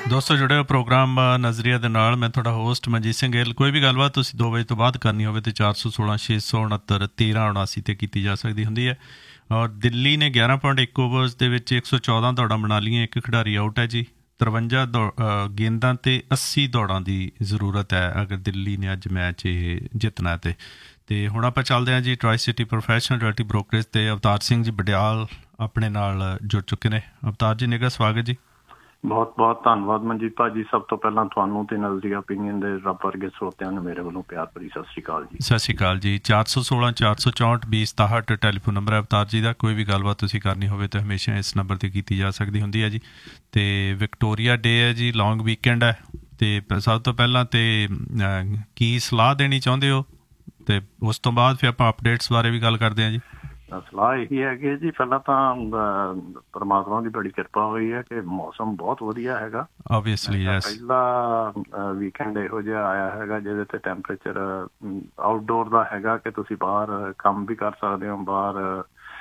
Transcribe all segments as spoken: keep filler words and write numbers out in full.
ਦੋਸਤੋ ਜੁੜੇ ਹੋ ਪ੍ਰੋਗਰਾਮ ਨਜ਼ਰੀਆ ਦੇ ਨਾਲ। ਮੈਂ ਤੁਹਾਡਾ ਹੋਸਟ ਮਨਜੀਤ ਸਿੰਘ ਗਿੱਲ। ਕੋਈ ਵੀ ਗੱਲਬਾਤ ਤੁਸੀਂ ਦੋ ਵਜੇ ਤੋਂ ਬਾਅਦ ਕਰਨੀ ਹੋਵੇ ਤਾਂ ਚਾਰ ਸੌ ਸੋਲਾਂ ਛੇ ਸੌ ਉਣਹੱਤਰ ਤੇਰ੍ਹਾਂ ਉਣਾਸੀ 'ਤੇ ਕੀਤੀ ਜਾ ਸਕਦੀ ਹੁੰਦੀ ਹੈ। ਔਰ ਦਿੱਲੀ ਨੇ ਗਿਆਰਾਂ ਪੁਆਇੰਟ ਇੱਕ ਓਵਰਸ ਦੇ ਵਿੱਚ ਇੱਕ ਸੌ ਚੌਦਾਂ ਦੌੜਾਂ ਬਣਾ ਲਈਆਂ। ਇੱਕ ਖਿਡਾਰੀ ਆਊਟ ਹੈ ਜੀ। ਤਰਵੰਜਾ ਦੌ ਗੇਂਦਾਂ 'ਤੇ ਅੱਸੀ ਦੌੜਾਂ ਦੀ ਜ਼ਰੂਰਤ ਹੈ ਅਗਰ ਦਿੱਲੀ ਨੇ ਅੱਜ ਮੈਚ ਇਹ ਜਿੱਤਣਾ। ਅਤੇ ਅਤੇ ਹੁਣ ਆਪਾਂ ਚੱਲਦੇ ਹਾਂ ਜੀ tri city professional reality brokerage 'ਤੇ ਅਵਤਾਰ ਸਿੰਘ ਜੀ ਬਡਿਆਲ ਆਪਣੇ ਨਾਲ ਜੁੜ ਚੁੱਕੇ ਨੇ। ਅਵਤਾਰ ਜੀ ਨਿੱਘਾ ਸਵਾਗਤ ਜੀ। ਬਹੁਤ ਬਹੁਤ ਧੰਨਵਾਦ ਮਨਜੀਤ ਭਾਜੀ। ਸਭ ਤੋਂ ਪਹਿਲਾਂ ਤੁਹਾਨੂੰ ਤੇ ਨਜ਼ਰੀਆ ਓਪੀਨੀਅਨ ਦੇ ਰੱਬ ਵਰਗੇ ਸਰੋਤਿਆਂ ਨੂੰ ਮੇਰੇ ਵੱਲੋਂ ਪਿਆਰ ਭਰੀ ਸਤਿ ਸ਼੍ਰੀ ਅਕਾਲ ਜੀ। ਸਤਿ ਸ਼੍ਰੀ ਅਕਾਲ ਜੀ। ਚਾਰ ਸੌ ਸੋਲਾਂ ਚਾਰ ਸੌ ਚੌਂਹਠ ਵੀਹ ਸਤਾਹਠ ਟੈਲੀਫੋਨ ਨੰਬਰ ਹੈ ਅਵਤਾਰ ਜੀ ਦਾ। ਕੋਈ ਵੀ ਗੱਲਬਾਤ ਤੁਸੀਂ ਕਰਨੀ ਹੋਵੇ ਤਾਂ ਹਮੇਸ਼ਾ ਇਸ ਨੰਬਰ 'ਤੇ ਕੀਤੀ ਜਾ ਸਕਦੀ ਹੁੰਦੀ ਹੈ ਜੀ। ਅਤੇ ਵਿਕਟੋਰੀਆ ਡੇ ਹੈ ਜੀ, ਲੌਂਗ ਵੀਕਐਂਡ ਹੈ। ਅਤੇ ਸਭ ਤੋਂ ਪਹਿਲਾਂ ਤਾਂ ਕੀ ਸਲਾਹ ਦੇਣੀ ਚਾਹੁੰਦੇ ਹੋ, ਅਤੇ ਉਸ ਤੋਂ ਬਾਅਦ ਫਿਰ ਆਪਾਂ ਅਪਡੇਟਸ ਬਾਰੇ ਵੀ ਗੱਲ ਕਰਦੇ ਹਾਂ ਜੀ। ਸਲਾਹ ਇਹੀ ਹੈ ਕਿ ਜੀ ਪਹਿਲਾਂ ਤਾਂ ਪਰਮਾਤਮਾ ਦੀ ਬੜੀ ਕਿਰਪਾ ਹੋਈ ਹੈ ਕਿ ਮੌਸਮ ਬਹੁਤ ਵਧੀਆ ਹੈਗਾ। Obviously yes. ਪਹਿਲਾ ਵੀਕਐਂਡ ਇਹੋ ਜਿਹਾ ਆਇਆ ਹੈਗਾ ਜਿਹਦੇ ਤੇ ਟੈਂਪਰੇਚਰ ਆਊਟਡੋਰ ਦਾ ਹੈਗਾ ਕਿ ਤੁਸੀਂ ਬਾਹਰ ਕੰਮ ਵੀ ਕਰ ਸਕਦੇ ਹੋ, ਬਾਹਰ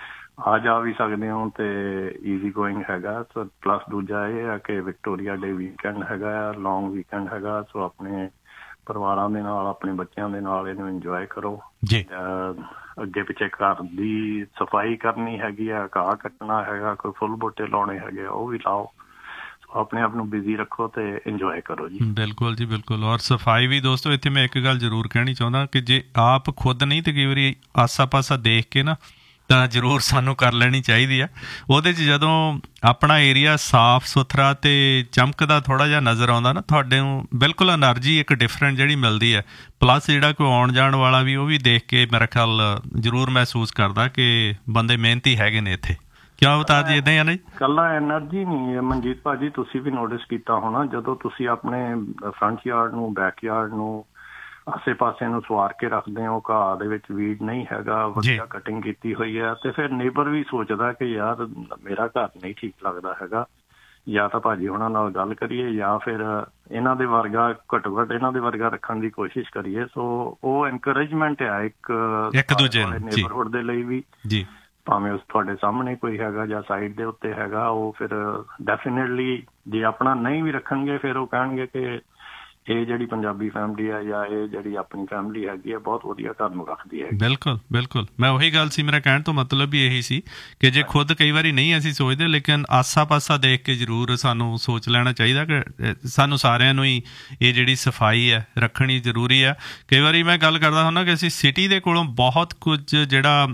ਆ ਜਾ ਵੀ ਸਕਦੇ ਹੋ ਤੇ ਈਜ਼ੀ ਗੋਇੰਗ ਹੈਗਾ। ਸੋ ਪਲੱਸ ਦੂਜਾ ਇਹ ਹੈ ਕਿ ਵਿਕਟੋਰੀਆ ਡੇ ਵੀਕਐਂਡ ਹੈਗਾ, ਲੌਂਗ ਵੀਕਐਂਡ ਹੈਗਾ। ਸੋ ਆਪਣੇ ਪਰਿਵਾਰਾਂ ਦੇ ਨਾਲ, ਆਪਣੇ ਬੱਚਿਆਂ ਦੇ ਨਾਲ ਇਹਨੂੰ ਇੰਜੋਏ ਕਰੋ ਜੀ। ਅੱਗੇ ਪਿੱਛੇ ਘਰ ਦੀ ਸਫਾਈ ਕਰਨੀ ਹੈਗੀ ਆ, ਘਾਹ ਕੱਟਣਾ ਹੈਗਾ, ਕੋਈ ਫੁੱਲ ਬੂਟੇ ਲਾਉਣੇ ਹੈਗੇ ਉਹ ਵੀ ਲਾਓ। ਆਪਣੇ ਆਪ ਨੂੰ ਬਿਜ਼ੀ ਰੱਖੋ ਤੇ ਇੰਜੋਏ ਕਰੋ ਜੀ। ਬਿਲਕੁਲ ਜੀ ਬਿਲਕੁਲ। ਔਰ ਸਫਾਈ ਵੀ ਦੋਸਤੋ ਇੱਥੇ ਮੈਂ ਇੱਕ ਗੱਲ ਜ਼ਰੂਰ ਕਹਿਣੀ ਚਾਹੁੰਦਾ ਕਿ ਜੇ ਆਪ ਖੁਦ ਨਹੀਂ ਤਾਂ ਕਈ ਵਾਰੀ ਆਸਾ ਪਾਸਾ ਦੇਖ ਕੇ ਨਾ ਤਾਂ ਜ਼ਰੂਰ ਸਾਨੂੰ ਕਰ ਲੈਣੀ ਚਾਹੀਦੀ ਆ। ਉਹਦੇ 'ਚ ਜਦੋਂ ਆਪਣਾ ਏਰੀਆ ਸਾਫ਼ ਸੁਥਰਾ ਅਤੇ ਚਮਕਦਾ ਥੋੜ੍ਹਾ ਜਿਹਾ ਨਜ਼ਰ ਆਉਂਦਾ ਨਾ, ਤੁਹਾਡੇ ਨੂੰ ਬਿਲਕੁਲ ਐਨਰਜੀ ਇੱਕ ਡਿਫਰੈਂਟ ਜਿਹੜੀ ਮਿਲਦੀ ਹੈ। ਪਲੱਸ ਜਿਹੜਾ ਕੋਈ ਆਉਣ ਜਾਣ ਵਾਲਾ ਵੀ ਉਹ ਵੀ ਦੇਖ ਕੇ ਮੇਰਾ ਖਿਆਲ ਜ਼ਰੂਰ ਮਹਿਸੂਸ ਕਰਦਾ ਕਿ ਬੰਦੇ ਮਿਹਨਤੀ ਹੈਗੇ ਨੇ ਇੱਥੇ। ਕਿਉਂ ਬਤਾ ਜੀ ਇੱਦਾਂ ਹੀ ਆ ਨਾ ਜੀ? ਇਕੱਲਾ ਐਨਰਜੀ ਨਹੀਂ ਹੈ ਮਨਜੀਤ ਭਾਜੀ, ਤੁਸੀਂ ਵੀ ਨੋਟਿਸ ਕੀਤਾ ਹੋਣਾ ਜਦੋਂ ਤੁਸੀਂ ਆਪਣੇ ਫਰੰਟ ਯਾਰਡ ਨੂੰ, ਬੈਕ ਯਾਰਡ ਨੂੰ, ਆਸੇ ਪਾਸੇ ਨੂੰ ਸਵਾਰ ਕੇ ਰੱਖਦੇ ਹੋ, ਘਾਹ ਦੇ ਵਿੱਚ ਵੀਡ ਨਹੀਂ ਹੈਗਾ, ਵਧੀਆ ਕਟਿੰਗ ਕੀਤੀ ਹੋਈ ਹੈ, ਤੇ ਫਿਰ ਨੇਬਰ ਵੀ ਸੋਚਦਾ ਕਿ ਯਾਰ ਮੇਰਾ ਘਰ ਨਹੀਂ ਠੀਕ ਲੱਗਦਾ ਹੈਗਾ, ਜਾਂ ਤਾਂ ਭਾਜੀ ਉਹਨਾਂ ਨਾਲ ਗੱਲ ਕਰੀਏ ਜਾਂ ਫਿਰ ਇਹਨਾਂ ਦੇ ਵਰਗਾ ਘੱਟੋ ਘੱਟ ਇਹਨਾਂ ਦੇ ਵਰਗਾ ਰੱਖਣ ਦੀ ਕੋਸ਼ਿਸ਼ ਕਰੀਏ। ਸੋ ਉਹ ਐਨਕਰੇਜਮੈਂਟ ਆ ਇੱਕ ਇੱਕ ਦੂਜੇ ਨੇਬਰਹੁੱਡ ਦੇ ਲਈ ਵੀ ਜੀ। ਭਾਵੇਂ ਉਸ ਤੁਹਾਡੇ ਸਾਹਮਣੇ ਕੋਈ ਹੈਗਾ ਜਾਂ ਸਾਈਡ ਦੇ ਉੱਤੇ ਹੈਗਾ, ਉਹ ਫਿਰ ਡੈਫੀਨੇਟਲੀ ਜੇ ਆਪਣਾ ਨਹੀਂ ਵੀ ਰੱਖਣਗੇ ਫਿਰ ਉਹ ਕਹਿਣਗੇ ਕਿ ਇਹ ਜਿਹੜੀ ਪੰਜਾਬੀ ਫੈਮਿਲੀ ਹੈ ਜਾਂ ਇਹ ਜਿਹੜੀ ਆਪਣੀ ਫੈਮਿਲੀ ਹੈਗੀ ਹੈ ਬਹੁਤ ਵਧੀਆ ਘਰ ਨੂੰ ਰੱਖਦੀ ਹੈ। ਬਿਲਕੁਲ ਬਿਲਕੁਲ। ਮੈਂ ਉਹੀ ਗੱਲ ਸੀ, ਮੇਰਾ ਕਹਿਣ ਤੋਂ ਮਤਲਬ ਵੀ ਇਹੀ ਸੀ ਕਿ ਜੇ ਖੁਦ ਕਈ ਵਾਰੀ ਨਹੀਂ ਅਸੀਂ ਸੋਚਦੇ, ਲੇਕਿਨ ਆਸਾ ਪਾਸਾ ਦੇਖ ਕੇ ਜ਼ਰੂਰ ਸਾਨੂੰ ਸੋਚ ਲੈਣਾ ਚਾਹੀਦਾ ਕਿ ਸਾਨੂੰ ਸਾਰਿਆਂ ਨੂੰ ਹੀ ਇਹ ਜਿਹੜੀ ਸਫਾਈ ਹੈ ਰੱਖਣੀ ਜ਼ਰੂਰੀ ਹੈ। ਕਈ ਵਾਰੀ ਮੈਂ ਗੱਲ ਕਰਦਾ ਹੁੰਦਾ ਕਿ ਅਸੀਂ ਸਿਟੀ ਦੇ ਕੋਲੋਂ ਬਹੁਤ ਕੁਝ ਜਿਹੜਾ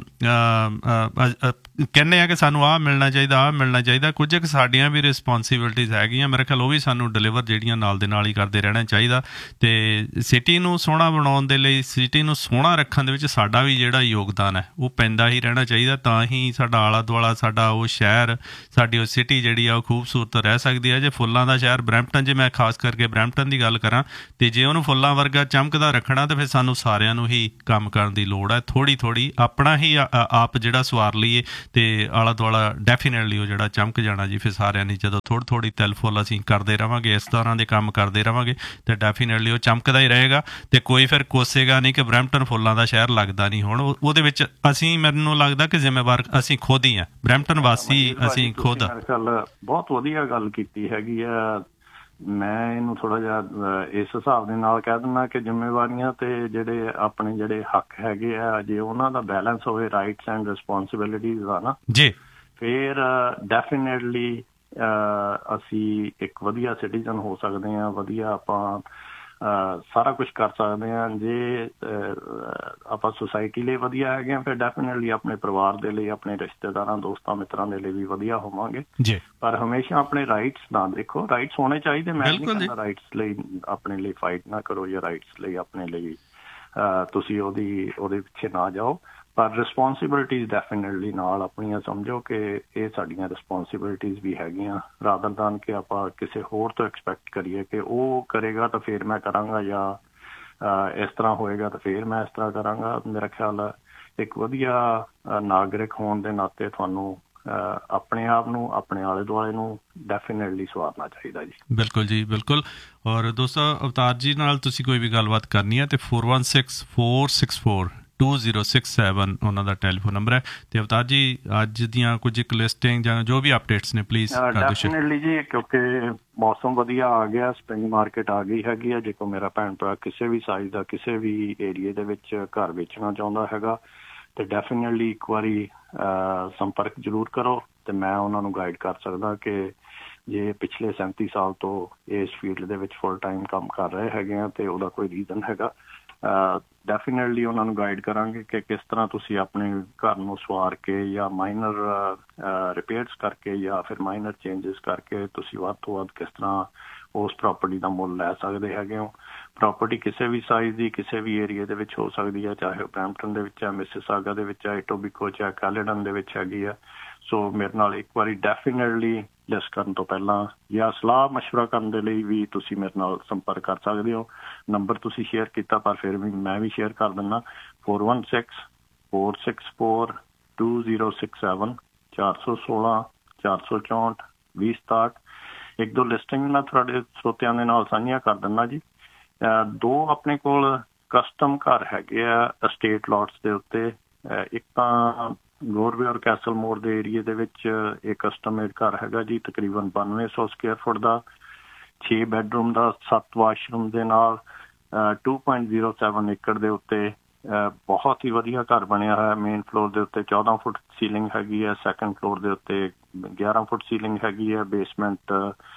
ਕਹਿੰਦੇ ਹਾਂ ਕਿ ਸਾਨੂੰ ਆਹ ਮਿਲਣਾ ਚਾਹੀਦਾ, ਆਹ ਮਿਲਣਾ ਚਾਹੀਦਾ, ਕੁਝ ਕੁ ਸਾਡੀਆਂ ਵੀ ਰਿਸਪੋਂਸੀਬਿਲਿਟੀਜ਼ ਹੈਗੀਆਂ। ਮੇਰੇ ਖਿਆਲ ਉਹ ਵੀ ਸਾਨੂੰ ਡਿਲੀਵਰ ਜਿਹੜੀਆਂ ਨਾਲ ਦੇ ਨਾਲ ਹੀ ਕਰਦੇ ਰਹਿਣਾ ਚਾਹੀਦਾ। ਅਤੇ ਸਿਟੀ ਨੂੰ ਸੋਹਣਾ ਬਣਾਉਣ ਦੇ ਲਈ, ਸਿਟੀ ਨੂੰ ਸੋਹਣਾ ਰੱਖਣ ਦੇ ਵਿੱਚ ਸਾਡਾ ਵੀ ਜਿਹੜਾ ਯੋਗਦਾਨ ਹੈ ਉਹ ਪੈਂਦਾ ਹੀ ਰਹਿਣਾ ਚਾਹੀਦਾ। ਤਾਂ ਹੀ ਸਾਡਾ ਆਲਾ ਦੁਆਲਾ, ਸਾਡਾ ਉਹ ਸ਼ਹਿਰ, ਸਾਡੀ ਉਹ ਸਿਟੀ ਜਿਹੜੀ ਆ ਉਹ ਖੂਬਸੂਰਤ ਰਹਿ ਸਕਦੀ ਹੈ। ਜੇ ਫੁੱਲਾਂ ਦਾ ਸ਼ਹਿਰ ਬਰੈਂਪਟਨ, ਜੇ ਮੈਂ ਖਾਸ ਕਰਕੇ ਬਰੈਂਪਟਨ ਦੀ ਗੱਲ ਕਰਾਂ, ਅਤੇ ਜੇ ਉਹਨੂੰ ਫੁੱਲਾਂ ਵਰਗਾ ਚਮਕਦਾ ਰੱਖਣਾ ਤਾਂ ਫਿਰ ਸਾਨੂੰ ਸਾਰਿਆਂ ਨੂੰ ਹੀ ਕੰਮ ਕਰਨ ਦੀ ਲੋੜ ਹੈ। ਥੋੜ੍ਹੀ ਥੋੜ੍ਹੀ ਆਪਣਾ ਹੀ ਆਪ ਜਿਹੜਾ ਸਵਾਰ ਲਈਏ ਅਤੇ ਆਲਾ ਦੁਆਲਾ ਡੈਫੀਨੇਟਲੀ ਉਹ ਜਿਹੜਾ ਚਮਕ ਜਾਣਾ ਜੀ। ਫਿਰ ਸਾਰਿਆਂ ਨੇ ਜਦੋਂ ਥੋੜ੍ਹੀ ਥੋੜ੍ਹੀ ਤਿਲ ਫੁੱਲ ਅਸੀਂ ਕਰਦੇ ਰਹਾਂਗੇ, ਇਸ ਤਰ੍ਹਾਂ ਦੇ ਕੰਮ ਕਰਦੇ ਰਹਾਂਗੇ ਅਤੇ ਡੈਫੀਨੇਟਲੀ ਉਹ ਚਮਕਦਾ ਹੀ ਰਹੇਗਾ। ਅਤੇ ਕੋਈ ਫਿਰ ਕੋਸੇਗਾ ਨਹੀਂ ਕਿ ਬਰੈਂਪਟਨ ਫੁੱਲਾਂ ਦਾ ਸ਼ਹਿਰ ਲੱਗਦਾ ਨਹੀਂ। ਹੁਣ ਉਹਦੇ ਵਿੱਚ ਅਸੀਂ, ਮੈਨੂੰ ਲੱਗਦਾ ਕਿ ਜ਼ਿੰਮੇਵਾਰ ਅਸੀਂ ਖੁਦ ਹੀ ਹਾਂ, ਬਰੈਂਪਟਨ ਵਾਸੀ ਅਸੀਂ ਖੁਦ। ਬਹੁਤ ਵਧੀਆ ਗੱਲ ਕੀਤੀ ਹੈਗੀ ਆ। ਮੈਂ ਇਹਨੂੰ ਥੋੜ੍ਹਾ ਜਿਹਾ ਇਸ ਹਿਸਾਬ ਦੇ ਨਾਲ ਕਹਿ ਦਿੰਦਾ ਕਿ ਜ਼ਿੰਮੇਵਾਰੀਆਂ ਤੇ ਜਿਹੜੇ ਆਪਣੇ ਜਿਹੜੇ ਹੱਕ ਹੈਗੇ ਆ, ਜੇ ਉਹਨਾਂ ਦਾ ਬੈਲੈਂਸ ਹੋਵੇ, ਰਾਈਟਸ ਐਂਡ ਰਿਸਪੋਂਸੀਬਿਲਿਟੀਜ਼ ਦਾ ਨਾ ਜੀ, ਫਿਰ ਡੈਫੀਨੇਟਲੀ ਅਸੀਂ ਇੱਕ ਵਧੀਆ ਸਿਟੀਜ਼ਨ ਹੋ ਸਕਦੇ ਹਾਂ, ਵਧੀਆ ਆਪਾਂ ਸਾਰਾ ਕੁਛ ਕਰ ਸਕਦੇ ਹਾਂ। ਜੇ ਆਪਾਂ ਸੁਸਾਇਟੀ ਲਈ ਵਧੀਆ ਹੈਗੇ ਹਾਂ ਫਿਰ ਡੈਫੀਨੇਟਲੀ ਆਪਣੇ ਪਰਿਵਾਰ ਦੇ ਲਈ, ਆਪਣੇ ਰਿਸ਼ਤੇਦਾਰਾਂ, ਦੋਸਤਾਂ, ਮਿੱਤਰਾਂ ਦੇ ਲਈ ਵੀ ਵਧੀਆ ਹੋਵਾਂਗੇ। ਪਰ ਹਮੇਸ਼ਾ ਆਪਣੇ ਰਾਈਟਸ ਨਾ ਦੇਖੋ, ਰਾਈਟਸ ਹੋਣੇ ਚਾਹੀਦੇ। ਮੈਂ ਨਹੀਂ ਕਹਿੰਦਾ ਰਾਈਟਸ ਲਈ ਆਪਣੇ ਲਈ ਫਾਈਟ ਨਾ ਕਰੋ ਜਾਂ ਰਾਈਟਸ ਲਈ ਆਪਣੇ ਲਈ ਤੁਸੀਂ ਉਹਦੀ ਉਹਦੇ ਪਿੱਛੇ ਨਾ ਜਾਓ, ਪਰ ਰਿਸਪੋਂਸੀਬਿਲਿਟੀਜ਼ ਡੈਫੀਨੇਟਲੀ ਨਾਲ ਆਪਣੀਆਂ ਸਮਝੋ ਕਿ ਇਹ ਸਾਡੀਆਂ ਰਿਸਪੋਂਸੀਬਿਲਿਟੀਜ਼ ਵੀ ਹੈਗੀਆਂ, ਰਾਦਰ ਦੈਨ ਕਿ ਆਪਾਂ ਕਿਸੇ ਹੋਰ ਤੋਂ ਐਕਸਪੈਕਟ ਕਰੀਏ ਕਿ ਉਹ ਕਰੇਗਾ ਤਾਂ ਫਿਰ ਮੈਂ ਕਰਾਂਗਾ ਜਾਂ ਇਸ ਤਰ੍ਹਾਂ ਹੋਏਗਾ ਤਾਂ ਫਿਰ ਮੈਂ ਇਸ ਤਰ੍ਹਾਂ ਕਰਾਂਗਾ। ਮੇਰਾ ਖਿਆਲ ਇੱਕ ਵਧੀਆ ਨਾਗਰਿਕ ਹੋਣ ਦੇ ਨਾਤੇ ਤੁਹਾਨੂੰ ਆਪਣੇ ਆਪ ਨੂੰ, ਆਪਣੇ ਆਲੇ ਦੁਆਲੇ ਨੂੰ ਡੈਫੀਨੇਟਲੀ ਸਵਾਰਨਾ ਚਾਹੀਦਾ ਜੀ। ਬਿਲਕੁਲ ਜੀ ਬਿਲਕੁਲ। ਔਰ ਦੋਸਤੋ ਅਵਤਾਰ ਜੀ ਨਾਲ ਤੁਸੀਂ ਕੋਈ ਵੀ ਗੱਲਬਾਤ ਕਰਨੀ ਹੈ ਅਤੇ four one six four six four two zero six seven ਉਹਨਾਂ ਦਾ ਟੈਲੀਫੋਨ ਨੰਬਰ ਹੈ। ਤੇ ਅਵਤਾਰ ਜੀ ਅੱਜ ਦੀਆਂ ਕੁਝ ਇੱਕ ਲਿਸਟਿੰਗ ਜਾਂ ਜੋ ਵੀ ਅਪਡੇਟਸ ਨੇ ਪਲੀਜ਼ ਕਰ ਦਿਓ। ਡੈਫੀਨਿਟਲੀ ਜੀ, ਕਿਉਂਕਿ ਮੌਸਮ ਵਧੀਆ ਆ ਗਿਆ, ਸਪਰਿੰਗ ਮਾਰਕੀਟ ਆ ਗਈ ਹੈਗੀ ਆ। ਜੇ ਕੋਈ ਮੇਰਾ ਭੈਣ ਭਰਾ ਕਿਸੇ ਵੀ ਸਾਈਜ਼ ਦਾ ਕਿਸੇ ਵੀ ਏਰੀਏ ਦੇ ਵਿੱਚ ਘਰ ਵੇਚਣਾ ਚਾਹੁੰਦਾ ਹੈਗਾ ਤੇ ਡੈਫੀਨਿਟਲੀ ਇੱਕ ਵਾਰੀ ਸੰਪਰਕ ਜ਼ਰੂਰ ਕਰੋ ਤੇ ਮੈਂ ਉਹਨਾਂ ਨੂੰ ਗਾਈਡ ਕਰ ਸਕਦਾ ਕਿ ਜੇ ਪਿਛਲੇ ਸੈਂਤੀ ਸਾਲ ਤੋਂ ਇਸ ਫੀਲਡ ਦੇ ਵਿੱਚ ਫੁੱਲ ਟਾਈਮ ਕੰਮ ਕਰ ਰਹੇ ਹੈਗੇ ਆ ਤੇ ਉਹਦਾ ਕੋਈ ਰੀਜ਼ਨ ਹੈਗਾ। ਡੈਫੀਨੇਟਲੀ ਉਹਨਾਂ ਨੂੰ ਗਾਈਡ ਕਰਾਂਗੇ ਕਿ ਕਿਸ ਤਰ੍ਹਾਂ ਤੁਸੀਂ ਆਪਣੇ ਘਰ ਨੂੰ ਸਵਾਰ ਕੇ ਜਾਂ ਮਾਈਨਰ ਰਿਪੇਅਰਸ ਕਰਕੇ ਜਾਂ ਫਿਰ ਮਾਈਨਰ ਚੇਂਜਸ ਕਰਕੇ ਤੁਸੀਂ ਵੱਧ ਤੋਂ ਵੱਧ ਕਿਸ ਤਰ੍ਹਾਂ ਉਸ ਪ੍ਰਾਪਰਟੀ ਦਾ ਮੁੱਲ ਲੈ ਸਕਦੇ ਹੈਗੇ ਹੋ। ਪ੍ਰਾਪਰਟੀ ਕਿਸੇ ਵੀ ਸਾਈਜ਼ ਦੀ ਕਿਸੇ ਵੀ ਏਰੀਏ ਦੇ ਵਿੱਚ ਹੋ ਸਕਦੀ ਹੈ, ਚਾਹੇ ਉਹ ਬਰੈਂਪਟਨ ਦੇ ਵਿੱਚ ਹੈ, ਮਿਸਿਸਾਗਾ ਦੇ ਵਿੱਚ ਹੈ, ਇਟੋਬੀਕੋ 'ਚ ਹੈ, ਕੈਲੇਡਨ ਦੇ ਵਿੱਚ ਹੈਗੀ ਆ। ਸੋ ਮੇਰੇ ਨਾਲ ਇੱਕ ਵਾਰੀ ਡੈਫੀਨੇਟਲੀ ਲਿਸਟ ਕਰਨ ਤੋਂ ਪਹਿਲਾਂ ਜਾਂ ਸਲਾਹ ਮਸ਼ਵਰਾ ਕਰਨ ਦੇ ਲਈ ਵੀ ਤੁਸੀਂ ਮੇਰੇ ਨਾਲ ਸੰਪਰਕ ਕਰ ਸਕਦੇ ਹੋ। ਨੰਬਰ ਤੁਸੀਂ ਸ਼ੇਅਰ ਕੀਤਾ ਪਰ ਫਿਰ ਵੀ ਮੈਂ ਵੀ ਸ਼ੇਅਰ ਕਰ ਦਿੰਦਾ, four one six four six four two zero six seven ਚਾਰ ਸੌ ਸੋਲਾਂ ਚਾਰ ਸੌ ਚੌਂਹਠ ਵੀਹ ਸਤਾਹਠ। ਇੱਕ ਦੋ ਲਿਸਟਿੰਗ ਮੈਂ ਤੁਹਾਡੇ ਸਰੋਤਿਆਂ ਦੇ ਨਾਲ ਸਾਂਝੀਆਂ ਕਰ ਦਿੰਦਾ ਜੀ। ਦੋ ਆਪਣੇ ਕੋਲ ਕਸਟਮ ਘਰ ਹੈਗੇ ਆ ਅਸਟੇਟ ਲੋਟਸ ਦੇ ਉੱਤੇ। ਇੱਕ ਤਾਂ ਗੋਰਵੇਅਰ ਕੈਸਲ ਮੋੜ ਦੇ ਏਰੀਏ ਦੇ ਵਿੱਚ ਇਹ ਕਸਟਮ ਮੇਡ ਘਰ ਹੈਗਾ ਜੀ, ਤਕਰੀਬਨ ਬਾਨਵੇਂ ਸੌ ਸਕੁਅਰ ਫੁੱਟ ਦਾ, ਛੇ ਬੈਡਰੂਮ ਦਾ, ਸੱਤ ਵਾਸ਼ਰੂਮ ਦੇ ਨਾਲ, ਟੂ ਪੁਆਇੰਟ ਜ਼ੀਰੋ ਸੈਵਨ ਏਕੜ ਦੇ ਉੱਤੇ। ਬਹੁਤ ਹੀ ਵਧੀਆ ਘਰ ਬਣਿਆ ਹੋਇਆ। ਮੇਨ ਫਲੋਰ ਦੇ ਉੱਤੇ ਚੌਦਾਂ ਫੁੱਟ ਸੀਲਿੰਗ ਹੈਗੀ ਹੈ, ਸੈਕੰਡ ਫਲੋਰ ਦੇ ਉੱਤੇ ਗਿਆਰਾਂ ਫੁੱਟ ਸੀਲਿੰਗ ਹੈਗੀ ਹੈ, ਬੇਸਮੈਂਟ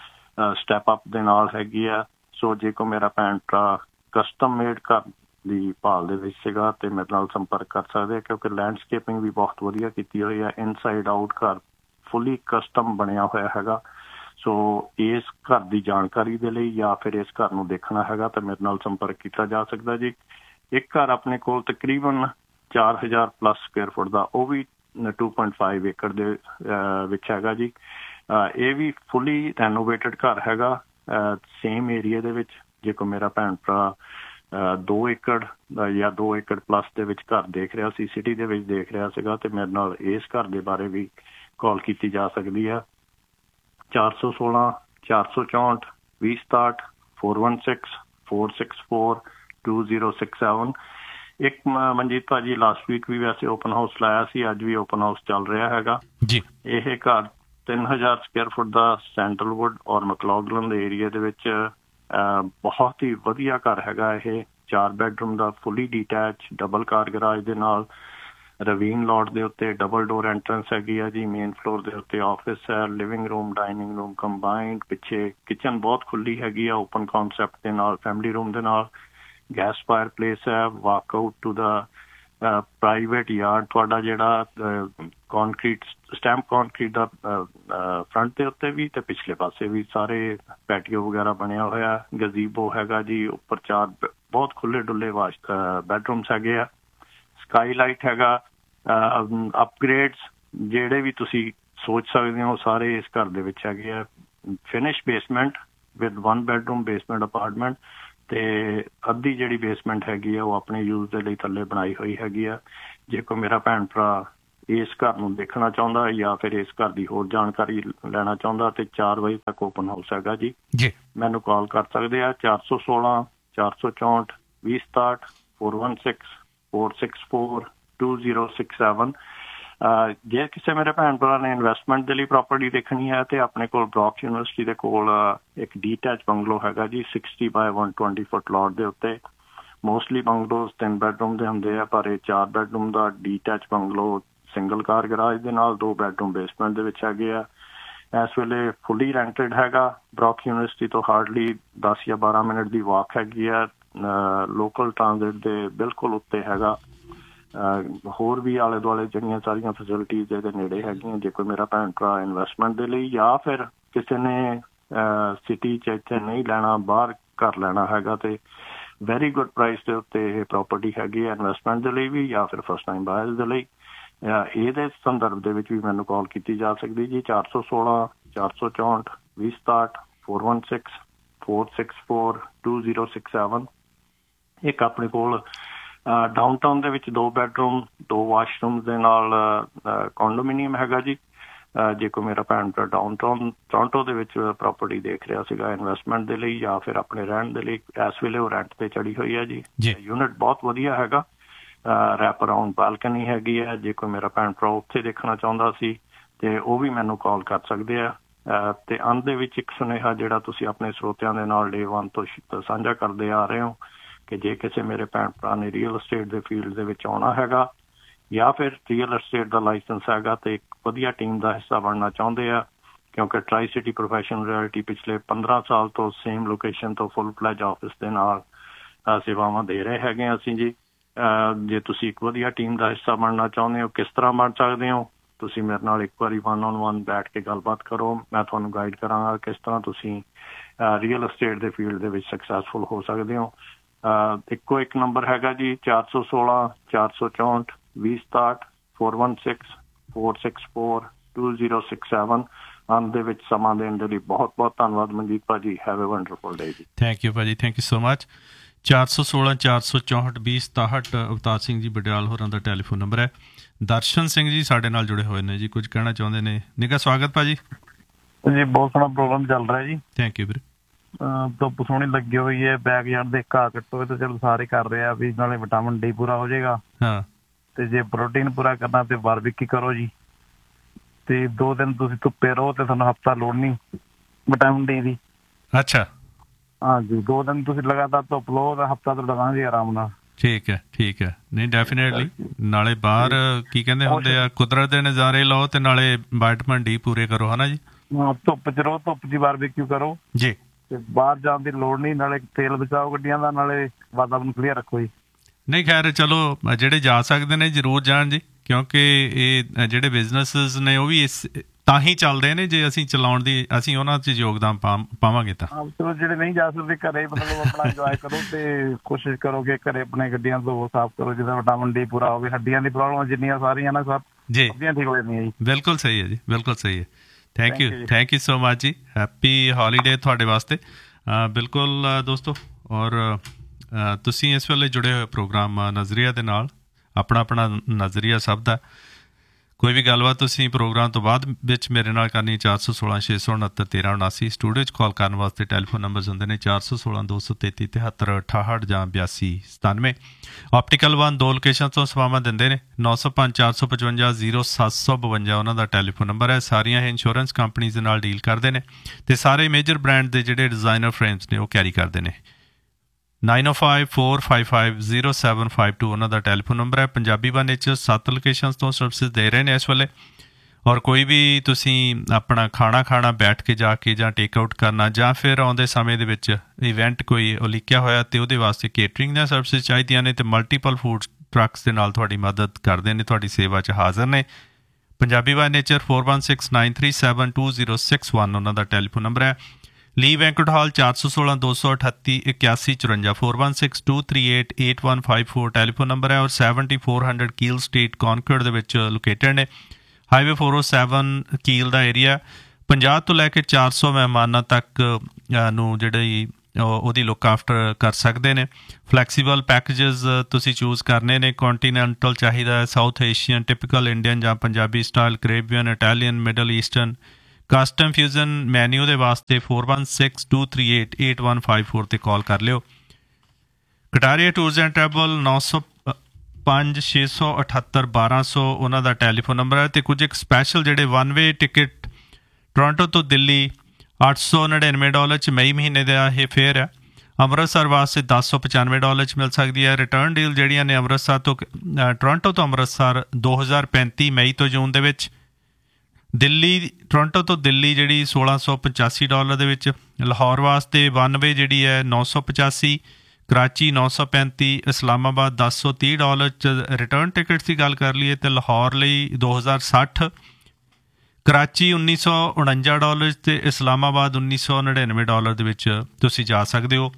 ਸਟੈਪ ਅਪ ਦੇ ਨਾਲ ਹੈਗੀ ਆ। ਸੋ ਜੇ ਕੋ ਮੇਰਾ ਭੈਣ ਭਰਾ ਕਸਟਮ ਮੇਡ ਘਰ ਦੀ ਭਾਲ ਦੇ ਵਿੱਚ ਸੀਗਾ ਤੇ ਮੇਰੇ ਨਾਲ ਸੰਪਰਕ ਕਰ ਸਕਦੇ ਆ, ਕਿਉਂਕਿ ਲੈਂਡਸਕੇਪਿੰਗ ਵੀ ਬਹੁਤ ਵਧੀਆ ਕੀਤੀ ਹੋਈ ਹੈ। ਇਨਸਾਈਡ ਆਊਟ ਘਰ ਫੁੱਲੀ ਕਸਟਮ ਬਣਿਆ ਹੋਇਆ ਹੈਗਾ। ਸੋ ਇਸ ਘਰ ਦੀ ਜਾਣਕਾਰੀ ਦੇ ਲਈ ਜਾਂ ਫਿਰ ਇਸ ਘਰ ਨੂੰ ਦੇਖਣਾ ਹੈਗਾ ਤਾਂ ਮੇਰੇ ਨਾਲ ਸੰਪਰਕ ਕੀਤਾ ਜਾ ਸਕਦਾ ਜੀ। ਇੱਕ ਘਰ ਆਪਣੇ ਕੋਲ ਤਕਰੀਬਨ ਚਾਰ ਹਜ਼ਾਰ ਪਲੱਸ ਸਕੁਅਰ ਫੁੱਟ ਦਾ, ਉਹ ਵੀ ਟੂ ਪੁਆਇੰਟ ਫਾਈਵ ਏਕੜ ਦੇ ਵਿੱਚ ਹੈਗਾ ਜੀ। ਇਹ ਵੀ ਫੁੱਲੀ ਰੈਨੋਵੇਟਡ ਘਰ ਹੈਗਾ ਸੇਮ ਏਰੀਏ ਦੇ ਵਿੱਚ। ਜੇ ਕੋਈ ਮੇਰਾ ਭੈਣ ਭਰਾ ਦੋ ਏਕੜ ਜਾਂ ਦੋ ਏਕੜ ਪਲੱਸ ਦੇ ਵਿੱਚ ਘਰ ਦੇਖ ਰਿਹਾ ਸੀ, ਸਿਟੀ ਦੇ ਵਿੱਚ ਦੇਖ ਰਿਹਾ ਸੀਗਾ, ਤੇ ਮੇਰੇ ਨਾਲ ਇਸ ਘਰ ਦੇ ਬਾਰੇ ਵੀ ਕਾਲ ਕੀਤੀ ਜਾ ਸਕਦੀ ਆ। ਚਾਰ ਸੌ ਸੋਲਾਂ ਚਾਰ ਸੌ ਚੌਂਹਠ ਵੀਹ ਸਤਾਹਠ four one six four six four two zero six seven. ਇੱਕ ਮਨਜੀਤ ਭਾਜੀ ਲਾਸਟ ਵੀਕ ਵੀ ਵੈਸੇ ਓਪਨ ਹਾਊਸ ਲਾਇਆ ਸੀ, ਅੱਜ ਵੀ ਓਪਨ ਹਾਊਸ ਚੱਲ ਰਿਹਾ ਹੈਗਾ ਜੀ। ਇਹ ਘਰ ਤਿੰਨ ਹਜ਼ਾਰ ਸਕੁਅਰ ਫੁੱਟ ਦਾ ਸੈਂਟਰਲਵੁੱਡ ਔਰ ਮੈਕਲੌਗਲਨ ਦੇ ਏਰੀਏ ਦੇ ਵਿੱਚ ਬਹੁਤ ਹੀ ਵਧੀਆ ਘਰ ਹੈਗਾ। ਇਹ ਚਾਰ ਬੈਡਰੂਮ ਦਾ ਫੁੱਲੀ ਡੀਟੈਚ ਡਬਲ ਕਾਰ ਗਰਾਜ ਦੇ ਨਾਲ, ਰਵੀਨ ਲੋਟ ਦੇ ਉੱਤੇ ਡਬਲ ਡੋਰ ਐਂਟਰੈਂਸ ਹੈਗੀ ਆ ਜੀ। ਮੇਨ ਫਲੋਰ ਦੇ ਉੱਤੇ ਆਫਿਸ ਹੈ, living room dining room combined, ਪਿੱਛੇ ਕਿਚਨ ਬਹੁਤ ਖੁੱਲੀ ਹੈਗੀ ਆ ਓਪਨ ਕੌਨਸੈਪਟ ਦੇ ਨਾਲ, ਫੈਮਿਲੀ ਰੂਮ ਦੇ ਨਾਲ, ਗੈਸ ਫਾਇਰ ਪਲੇਸ ਹੈ, walk out to the private yard ਤੁਹਾਡਾ ਜਿਹੜਾ ਕੰਕਰੀਟ ਸਟੈਂਪ ਕੰਕਰੀਟ ਦਾ ਫਰੰਟ ਦੇ ਉੱਤੇ ਵੀ ਤੇ ਪਿਛਲੇ ਪਾਸੇ ਵੀ ਸਾਰੇ ਪੈਟੀਓ ਵਗੈਰਾ ਬਣਿਆ ਹੋਇਆ। ਗਜ਼ੀਬੋ ਹੈਗਾ ਜੀ, ਉੱਪਰ ਚਾਰ ਬਹੁਤ ਖੁੱਲੇ ਡੁੱਲੇ ਵਾਸ਼ ਬੈਡਰੂਮਸ ਹੈਗੇ ਆ। ਸਕਾਈ ਲਾਈਟ ਹੈਗਾ। ਅਪਗ੍ਰੇਡਸ ਜਿਹੜੇ ਵੀ ਤੁਸੀਂ ਸੋਚ ਸਕਦੇ ਹੋ ਸਾਰੇ ਇਸ ਘਰ ਦੇ ਵਿੱਚ ਹੈਗੇ ਆ। Finish basement with one bedroom basement apartment, ਤੇ ਅੱਧੀ ਜਿਹੜੀ ਬੇਸਮੈਂਟ ਹੈਗੀ ਆ ਉਹ ਆਪਣੇ ਯੂਜ਼ ਦੇ ਲਈ ਥੱਲੇ ਬਣਾਈ ਹੋਈ ਹੈਗੀ ਆ। ਜੇ ਕੋਈ ਮੇਰਾ ਭੈਣ ਭਰਾ ਇਸ ਘਰ ਨੂੰ ਦੇਖਣਾ ਚਾਹੁੰਦਾ ਜਾਂ ਫਿਰ ਇਸ ਘਰ ਦੀ ਹੋਰ ਜਾਣਕਾਰੀ ਲੈਣਾ ਚਾਹੁੰਦਾ ਤੇ ਚਾਰ ਵਜੇ ਤੱਕ ਓਪਨ ਹਾਊਸ ਹੈਗਾ ਜੀ। ਮੈਨੂੰ ਕਾਲ ਕਰ ਸਕਦੇ ਆ ਚਾਰ ਸੌ ਸੋਲਾਂ ਚਾਰ ਸੌ ਚੌਂਹਠ ਵੀਹ ਸਤਾਹਠ four one six four six four two zero six seven. ਜੇ ਕਿਸੇ ਮੇਰੇ ਭੈਣ ਭਰਾ ਨੇ ਇਨਵੈਸਟਮੈਂਟ ਦੇ ਲਈ ਪ੍ਰਾਪਰਟੀ ਦੇਖਣੀ ਹੈ ਤੇ ਆਪਣੇ ਕੋਲ ਬਰੌਕ ਯੂਨੀਵਰਸਿਟੀ ਦੇ ਕੋਲ ਇੱਕ ਡੀਟੈਚ ਬੰਗਲੋ ਹੈਗਾ ਜੀ, ਸਿਕਸਟੀ ਬਾਏ ਵਨ ਟਵੈਂਟੀ ਫੁੱਟ ਲੋਟ ਦੇ ਉੱਤੇ। ਮੋਸਟਲੀ ਬੰਗਲੋਜ਼ ਤਿੰਨ ਬੈਡਰੂਮ ਦੇ ਹੁੰਦੇ ਆ, ਪਰ ਇਹ ਚਾਰ ਬੈਡਰੂਮ ਦਾ ਡੀਟੈਚ ਬੰਗਲੋ ਸਿੰਗਲ ਕਾਰ ਗਰਾਜ ਦੇ ਨਾਲ, ਦੋ ਬੈਡਰੂਮ ਬੇਸਮੈਂਟ ਦੇ ਵਿੱਚ ਹੈਗੇ ਆ। ਇਸ ਵੇਲੇ ਫੁੱਲੀ ਰੈਂਟਡ ਹੈਗਾ। ਬਰੌਕ ਯੂਨੀਵਰਸਿਟੀ ਤੋਂ ਹਾਰਡਲੀ ਦਸ ਜਾਂ ਬਾਰਾਂ ਮਿੰਟ ਦੀ ਵਾਕ ਹੈਗੀ ਆ। ਲੋਕਲ ਟ੍ਰਾਂਜ਼ਿਟ ਦੇ ਬਿਲਕੁਲ ਉੱਤੇ ਹੈਗਾ। ਹੋਰ ਵੀ ਆਲੇ ਦੁਆਲੇ ਜਿਹੜੀਆਂ ਸਾਰੀਆਂ ਫੈਸਿਲਿਟੀਜ਼ ਇਹਦੇ ਨੇੜੇ ਹੈਗੀਆਂ। ਜੇ ਕੋਈ ਮੇਰਾ ਭੈਣ ਭਰਾ ਇਨਵੈਸਟਮੈਂਟ ਦੇ ਲਈ ਜਾਂ ਫਿਰ ਕਿਸੇ ਨੇ ਸਿਟੀ 'ਚ ਇੱਥੇ ਨਹੀਂ ਲੈਣਾ, ਬਾਹਰ ਘਰ ਲੈਣਾ ਹੈਗਾ ਤੇ ਵੈਰੀ ਗੁੱਡ ਪ੍ਰਾਈਸ ਦੇ ਉੱਤੇ ਇਹ ਪ੍ਰਾਪਰਟੀ ਹੈਗੀ ਹੈ ਇਨਵੈਸਟਮੈਂਟ ਦੇ ਲਈ ਵੀ ਜਾਂ ਫਿਰ ਫਸਟ ਟਾਈਮ ਬਾਇਰਸ ਦੇ ਲਈ। ਇਹਦੇ ਸੰਦਰਭ ਦੇ ਵਿੱਚ ਵੀ ਮੈਨੂੰ ਕਾਲ ਕੀਤੀ ਜਾ ਸਕਦੀ ਜੀ। ਚਾਰ ਸੌ ਸੋਲਾਂ ਚਾਰ ਸੌ ਚੌਂਹਠ ਵੀਹ ਸਤਾਹਠ four one six four six four two zero six seven. ਇੱਕ ਆਪਣੇ ਕੋਲ ਡਾਊਨ ਟਾਊਨ ਦੇ ਵਿੱਚ ਦੋ ਬੈਡਰੂਮ ਦੋ ਵਾਸ਼ਰੂਮ ਦੇ ਨਾਲ ਕੰਡੋਮੀਨੀਅਮ ਹੈਗਾ ਜੀ। ਜੇ ਕੋਈ ਮੇਰਾ ਭੈਣ ਭਰਾ ਡਾਊਨ ਟਾਊਨ ਟੋਰਾਂਟੋ ਦੇ ਵਿੱਚ ਪ੍ਰਾਪਰਟੀ ਦੇਖ ਰਿਹਾ ਸੀਗਾ ਇਨਵੈਸਟਮੈਂਟ ਦੇ ਲਈ ਜਾਂ ਫਿਰ ਆਪਣੇ ਰਹਿਣ ਦੇ ਲਈ, ਇਸ ਵੇਲੇ ਉਹ ਰੈਂਟ ਤੇ ਚੜੀ ਹੋਈ ਹੈ ਜੀ। ਯੂਨਿਟ ਬਹੁਤ ਵਧੀਆ ਹੈਗਾ। ਰੈਪ ਅਰਾਊਂਡ ਬਾਲਕਨੀ ਹੈਗੀ ਹੈ। ਜੇ ਕੋਈ ਮੇਰਾ ਭੈਣ ਭਰਾ ਉੱਥੇ ਦੇਖਣਾ ਚਾਹੁੰਦਾ ਸੀ ਤੇ ਉਹ ਵੀ ਮੈਨੂੰ ਕਾਲ ਕਰ ਸਕਦੇ ਆ। ਤੇ ਅੰਤ ਦੇ ਵਿੱਚ ਇੱਕ ਸੁਨੇਹਾ ਜਿਹੜਾ ਤੁਸੀਂ ਆਪਣੇ ਸਰੋਤਿਆਂ ਦੇ ਨਾਲ ਡੇ ਵਨ ਤੋਂ ਸਾਂਝਾ ਕਰਦੇ ਆ ਰਹੇ ਹੋ ਕਿ ਜੇ ਕਿਸੇ ਮੇਰੇ ਭੈਣ ਭਰਾ ਨੇ ਰੀਅਲ ਅਸਟੇਟ ਦੇ ਫੀਲਡ ਦੇ ਵਿੱਚ ਆਉਣਾ ਹੈਗਾ ਜਾਂ ਫਿਰ ਰੀਅਲ ਅਸਟੇਟ ਦਾ ਲਾਇਸੈਂਸ ਹੈਗਾ ਤੇ ਇੱਕ ਵਧੀਆ ਟੀਮ ਦਾ ਹਿੱਸਾ ਬਣਨਾ ਚਾਹੁੰਦੇ ਆ, ਕਿਉਂਕਿ ਟਰਾਈ ਸਿਟੀ ਪ੍ਰੋਫੈਸ਼ਨਲ ਰਿਐਲਿਟੀ ਪਿਛਲੇ ਪੰਦਰਾਂ ਸਾਲ ਤੋਂ ਸੇਮ ਲੋਕੇਸ਼ਨ ਤੋਂ ਫੁੱਲ ਫਲੈਜ ਆਫਿਸ ਦੇ ਨਾਲ ਸੇਵਾਵਾਂ ਦੇ ਰਹੇ ਹੈਗੇ ਹਾਂ ਅਸੀਂ ਜੀ। ਜੇ ਤੁਸੀਂ ਇੱਕ ਵਧੀਆ ਟੀਮ ਦਾ ਹਿੱਸਾ ਬਣਨਾ ਚਾਹੁੰਦੇ ਹੋ, ਕਿਸ ਤਰ੍ਹਾਂ ਬਣ ਸਕਦੇ ਹੋ, ਤੁਸੀਂ ਮੇਰੇ ਨਾਲ ਇੱਕ ਵਾਰੀ ਵਨ ਔਨ ਵਨ ਬੈਠ ਕੇ ਗੱਲਬਾਤ ਕਰੋ। ਮੈਂ ਤੁਹਾਨੂੰ ਗਾਈਡ ਕਰਾਂਗਾ ਕਿਸ ਤਰ੍ਹਾਂ ਤੁਸੀਂ ਰੀਅਲ ਅਸਟੇਟ ਦੇ ਫੀਲਡ ਦੇ ਵਿੱਚ ਸਕਸੈਸਫੁਲ ਹੋ ਸਕਦੇ ਹੋ। ਇੱਕੋ ਇੱਕ ਨੰਬਰ ਹੈਗਾ ਜੀ, ਚਾਰ ਸੌ ਸੋਲਾਂ ਚਾਰ ਸੌ ਚੌਂਹਠ ਵੀਹ ਸਤਾਹਠ four one six four six four two zero six seven. ਅੰਤ ਦੇ ਵਿੱਚ ਸਮਾਂ ਦੇਣ ਦੇ ਲਈ ਬਹੁਤ ਬਹੁਤ ਧੰਨਵਾਦ ਮਨਜੀਤ ਭਾਜੀ। ਹੈਵ ਏ ਵੰਡਰਫੁਲ ਡੇ ਜੀ। ਥੈਂਕ ਯੂ ਭਾਜੀ, ਥੈਂਕ ਯੂ ਸੋ ਮਚ। ਚਾਰ ਸੌ ਸੋਲਾਂ ਚਾਰ ਸੌ ਚੌਂਹਠ ਵੀਹ ਸਤਾਹਠ ਅਵਤਾਰ ਸਿੰਘ ਜੀ ਬਡਿਆਲ ਹੋਰਾਂ ਦਾ ਟੈਲੀਫੋਨ ਨੰਬਰ ਹੈ। ਦਰਸ਼ਨ ਸਿੰਘ ਜੀ ਸਾਡੇ ਨਾਲ ਜੁੜੇ ਹੋਏ ਨੇ ਜੀ, ਕੁਝ ਕਹਿਣਾ ਚਾਹੁੰਦੇ ਨੇ। ਨਿੱਘਾ ਸਵਾਗਤ ਭਾਜੀ ਜੀ। ਬਹੁਤ ਸੋਹਣਾ ਪ੍ਰੋਗਰਾਮ ਚੱਲ ਰਿਹਾ ਜੀ। ਥੈਂਕ ਯੂ ਵੀਰੇ। ਧੁੱਪ ਸੋਹਣੀ ਲੱਗੀ ਹੋਈ ਹੈ, ਬੈਕ ਯਾਰਡ ਦੇ ਘਾਹ ਕੱਟੋ ਤੇ ਚਲੋ ਸਾਰੇ ਕਰ ਰਹੇ ਆ ਵੀ ਨਾਲੇ ਵਿਟਾਮਿਨ ਡੀ ਪੂਰਾ ਹੋ ਜਾਏਗਾ। ਹਾਂ, ਤੇ ਜੇ ਪ੍ਰੋਟੀਨ ਪੂਰਾ ਕਰਨਾ ਤੇ ਬਾਰਬੀਕਿਊ ਕਰੋ ਜੀ। ਤੇ ਦੋ ਦਿਨ ਤੁਸੀਂ ਧੁੱਪੇ ਰਹੋ ਤੇ ਤੁਹਾਨੂੰ ਹਫ਼ਤਾ ਲੋੜ ਨਹੀਂ ਵਿਟਾਮਿਨ ਡੀ ਦੀ। ਅੱਛਾ, ਹਾਂਜੀ, ਦੋ ਦਿਨ ਤੁਸੀਂ ਲਗਾਤਾਰ ਧੁੱਪ ਲਓ ਤਾਂ ਹਫ਼ਤਾ ਤੋਂ ਲਗਾਂਗੇ ਆਰਾਮ ਨਾਲ। ਠੀਕ ਹੈ, ਠੀਕ ਹੈ। ਨਹੀਂ ਡੈਫੀਨੇਟਲੀ, ਨਾਲੇ ਬਾਹਰ ਕੀ ਕਹਿੰਦੇ ਹੁੰਦੇ ਆ, ਕੁਦਰਤ ਦੇ ਨਜ਼ਾਰੇ ਲਓ ਤੇ ਨਾਲੇ ਵਿਟਾਮਿਨ ਡੀ ਪੂਰੇ ਕਰੋ, ਹੈ ਨਾ ਜੀ। ਹਾਂ, ਧੁੱਪ ਚ ਰਹੋ, ਧੁੱਪ ਚ ਬਾਰਬੀਕਿਊ ਕਰੋ ਜੀ। ਤੇ ਬਾਹਰ ਜਾਣ ਦੀ ਲੋੜ ਨਹੀਂ, ਨਾਲੇ ਤੇਲ ਬਚਾਓ ਗੱਡੀਆਂ ਦਾ, ਨਾਲੇ ਵਾਤਾਵਰਨ ਕਲੀਅਰ ਰੱਖੋ ਜੀ। ਨਹੀਂ ਖੈਰ ਚਲੋ, ਜਿਹੜੇ ਜਾ ਸਕਦੇ ਨੇ ਜ਼ਰੂਰ ਜਾਣ ਜੀ, ਕਿਉਂਕਿ ਇਹ ਜਿਹੜੇ ਬਿਜ਼ਨਸਿਸ ਨੇ ਉਹ ਵੀ ਇਸ ਤਾਂ ਹੀ ਚੱਲਦੇ ਨੇ ਜੇ ਅਸੀਂ ਚਲਾਉਣ ਦੀ ਅਸੀਂ ਉਹਨਾਂ 'ਚ ਯੋਗਦਾਨ ਪਾ ਪਾਵਾਂਗੇ ਤਾਂ। ਚਲੋ ਜਿਹੜੇ ਨਹੀਂ ਜਾ ਸਕਦੇ ਘਰੇ ਮਤਲਬ ਆਪਣਾ ਇੰਜੋਏ ਕਰੋ ਤੇ ਕੋਸ਼ਿਸ਼ ਕਰੋ ਕਿ ਘਰੇ ਆਪਣੇ ਗੱਡੀਆਂ ਧੋਵੋ, ਸਾਫ਼ ਕਰੋ, ਜਿਹਦਾ ਵਿਟਾਮਿਨ ਡੀ ਪੂਰਾ ਹੋਵੇ। ਹੱਡੀਆਂ ਦੀ ਪ੍ਰੋਬਲਮ ਜਿੰਨੀਆਂ ਸਾਰੀਆਂ ਨਾ ਸਭ ਜੀ ਹੱਡੀਆਂ ਠੀਕ ਹੋ ਜਾਂਦੀਆਂ ਜੀ। ਬਿਲਕੁਲ ਸਹੀ ਹੈ ਜੀ, ਬਿਲਕੁਲ ਸਹੀ ਹੈ। Thank you, thank you so much ਜੀ। ਹੈਪੀ ਹੌਲੀਡੇ ਤੁਹਾਡੇ ਵਾਸਤੇ। ਬਿਲਕੁਲ ਦੋਸਤੋ, ਔਰ ਤੁਸੀਂ ਇਸ ਵੇਲੇ ਜੁੜੇ ਹੋਏ ਪ੍ਰੋਗਰਾਮ ਨਜ਼ਰੀਆ ਦੇ ਨਾਲ। ਆਪਣਾ ਆਪਣਾ ਨਜ਼ਰੀਆ ਸਭ ਦਾ। ਕੋਈ ਵੀ ਗੱਲਬਾਤ ਤੁਸੀਂ ਪ੍ਰੋਗਰਾਮ ਤੋਂ ਬਾਅਦ ਵਿੱਚ ਮੇਰੇ ਨਾਲ ਕਰਨੀ, ਚਾਰ ਸੌ ਸੋਲਾਂ ਛੇ ਸੌ ਉਣੱਤਰ ਤੇਰਾਂ ਉਨਾਸੀ। ਸਟੂਡੀਓ 'ਚ ਕਾਲ ਕਰਨ ਵਾਸਤੇ ਟੈਲੀਫੋਨ ਨੰਬਰਸ ਹੁੰਦੇ ਨੇ ਚਾਰ ਸੌ ਸੋਲਾਂ ਦੋ ਸੌ ਤੇਤੀ ਤਿਹੱਤਰ ਅਠਾਹਠ ਜਾਂ ਬਿਆਸੀ ਸਤਾਨਵੇਂ। ਆਪਟੀਕਲ ਵਨ ਦੋ ਲੋਕੇਸ਼ਨ ਤੋਂ ਸੇਵਾਵਾਂ ਦਿੰਦੇ ਨੇ, ਨੌ ਸੌ ਪੰਜ ਚਾਰ ਸੌ ਪਚਵੰਜਾ ਜ਼ੀਰੋ ਸੱਤ ਸੌ ਬਵੰਜਾ ਉਹਨਾਂ ਦਾ ਟੈਲੀਫੋਨ ਨੰਬਰ ਹੈ। ਸਾਰੀਆਂ ਇਹ ਇੰਸ਼ੋਰੈਂਸ ਕੰਪਨੀਜ਼ ਦੇ ਨਾਲ ਡੀਲ ਕਰਦੇ ਨੇ ਅਤੇ ਸਾਰੇ ਮੇਜਰ ਬ੍ਰਾਂਡ ਦੇ ਜਿਹੜੇ ਡਿਜ਼ਾਈਨਰ ਫਰੇਮਸ ਨੇ ਉਹ ਕੈਰੀ ਕਰਦੇ ਨੇ। Nine O five four five five zero seven five to ਉਹਨਾਂ ਦਾ ਟੈਲੀਫੋਨ ਨੰਬਰ ਹੈ। ਪੰਜਾਬੀ ਵਨ ਨੇਚਰ ਸੱਤ ਲੋਕੇਸ਼ਨਸ ਤੋਂ ਸਰਵਿਸਿਜ਼ ਦੇ ਰਹੇ ਨੇ ਇਸ ਵੇਲੇ। ਔਰ ਕੋਈ ਵੀ ਤੁਸੀਂ ਆਪਣਾ ਖਾਣਾ ਖਾਣਾ ਬੈਠ ਕੇ ਜਾ ਕੇ ਜਾਂ ਟੇਕ ਆਊਟ ਕਰਨਾ, ਜਾਂ ਫਿਰ ਆਉਂਦੇ ਸਮੇਂ ਦੇ ਵਿੱਚ ਇਵੈਂਟ ਕੋਈ ਉਲੀਕਿਆ ਹੋਇਆ ਅਤੇ ਉਹਦੇ ਵਾਸਤੇ ਕੇਟਰਿੰਗ ਦੀਆਂ ਸਰਵਿਸਿਜ਼ ਚਾਹੀਦੀਆਂ ਨੇ, ਅਤੇ ਮਲਟੀਪਲ ਫੂਡ ਟਰੱਕਸ ਦੇ ਨਾਲ ਤੁਹਾਡੀ ਮਦਦ ਕਰਦੇ ਨੇ, ਤੁਹਾਡੀ ਸੇਵਾ 'ਚ ਹਾਜ਼ਰ ਨੇ। Punjabi one nature four one six nine three seven two zero six one ਉਹਨਾਂ ਦਾ ਟੈਲੀਫੋਨ ਨੰਬਰ ਹੈ। ਲੀ ਵੈਂਕਟ ਹਾਲ ਚਾਰ ਸੌ ਸੋਲਾਂ ਦੋ ਸੌ ਅਠੱਤੀ ਇਕਿਆਸੀ ਚੁਰੰਜਾ four one six two three eight eight one five four telephone number ਹੈ। ਔਰ ਸੈਵਨਟੀ ਫੋਰ ਹੰਡਰਡ ਕੀਲ ਸਟਰੀਟ ਕੌਨਕਰਡ ਦੇ ਵਿੱਚ ਲੋਕੇਟਡ ਨੇ। ਹਾਈਵੇ ਫੋਰ ਓ ਸੈਵਨ ਕੀਲ ਦਾ ਏਰੀਆ। ਪੰਜਾਹ ਤੋਂ ਲੈ ਕੇ ਚਾਰ ਸੌ ਮਹਿਮਾਨਾਂ ਤੱਕ ਨੂੰ ਜਿਹੜੀ ਉਹਦੀ ਲੁੱਕ ਆਫਟਰ ਕਰ ਸਕਦੇ ਨੇ। ਫਲੈਕਸੀਬਲ ਪੈਕੇਜਸ ਤੁਸੀਂ ਚੂਜ਼ ਕਰਨੇ ਨੇ। ਕੌਂਟੀਨੈਂਟਲ ਚਾਹੀਦਾ, ਸਾਊਥ ਏਸ਼ੀਅਨ, ਟਿਪੀਕਲ ਇੰਡੀਅਨ ਜਾਂ Punjabi style, ਕਰੇਬੀਅਨ, Italian, middle eastern, custom fusion menu ਦੇ ਵਾਸਤੇ four one six two three eight eight one five four 'ਤੇ ਕਾਲ ਕਰ ਲਿਓ। ਕਟਾਰੀਆ ਟੂਰਸ ਐਂਡ ਟਰੈਵਲ ਨੌ ਸੌ ਪੰਜ ਛੇ ਸੌ ਅਠੱਤਰ ਬਾਰਾਂ ਸੌ ਉਹਨਾਂ ਦਾ ਟੈਲੀਫੋਨ ਨੰਬਰ ਹੈ। ਅਤੇ ਕੁਝ ਇੱਕ ਸਪੈਸ਼ਲ ਜਿਹੜੇ ਵਨ ਵੇ ਟਿਕਟ ਟੋਰਾਂਟੋ ਤੋਂ ਦਿੱਲੀ ਅੱਠ ਸੌ ਨੜਿਨਵੇਂ ਡਾਲਰ 'ਚ ਮਈ ਮਹੀਨੇ ਦਾ ਇਹ ਫੇਅਰ ਹੈ। ਅੰਮ੍ਰਿਤਸਰ ਵਾਸਤੇ ਦਸ ਸੌ ਪਚਾਨਵੇਂ ਡਾਲਰ 'ਚ ਮਿਲ ਸਕਦੀ ਹੈ। ਰਿਟਰਨ ਡੀਲ ਜਿਹੜੀਆਂ ਨੇ ਅੰਮ੍ਰਿਤਸਰ ਤੋਂ ਟੋਰਾਂਟੋ ਤੋਂ ਅੰਮ੍ਰਿਤਸਰ ਦੋ ਹਜ਼ਾਰ ਪੈਂਤੀ ਮਈ ਤੋਂ ਜੂਨ ਦੇ ਵਿੱਚ। ਦਿੱਲੀ ਟੋਰਾਂਟੋ ਤੋਂ ਦਿੱਲੀ ਜਿਹੜੀ ਸੋਲਾਂ ਸੌ ਪਚਾਸੀ ਡਾਲਰ ਦੇ ਵਿੱਚ। ਲਾਹੌਰ ਵਾਸਤੇ ਵਨ ਵੇ ਜਿਹੜੀ ਹੈ ਨੌ ਸੌ ਪਚਾਸੀ, ਕਰਾਚੀ ਨੌ ਸੌ ਪੈਂਤੀ, ਇਸਲਾਮਾਬਾਦ ਦਸ ਸੌ ਤੀਹ ਡਾਲਰ 'ਚ। ਰਿਟਰਨ ਟਿਕਟਸ ਦੀ ਗੱਲ ਕਰ ਲਈਏ ਤਾਂ ਲਾਹੌਰ ਲਈ ਦੋ ਹਜ਼ਾਰ ਸੱਠ, ਕਰਾਚੀ ਉੱਨੀ ਸੌ ਉਣੰਜਾ ਡਾਲਰ ਅਤੇ ਇਸਲਾਮਾਬਾਦ ਉੱਨੀ ਸੌ ਨੜਿਨਵੇਂ ਡਾਲਰ ਦੇ ਵਿੱਚ ਤੁਸੀਂ ਜਾ ਸਕਦੇ ਹੋ।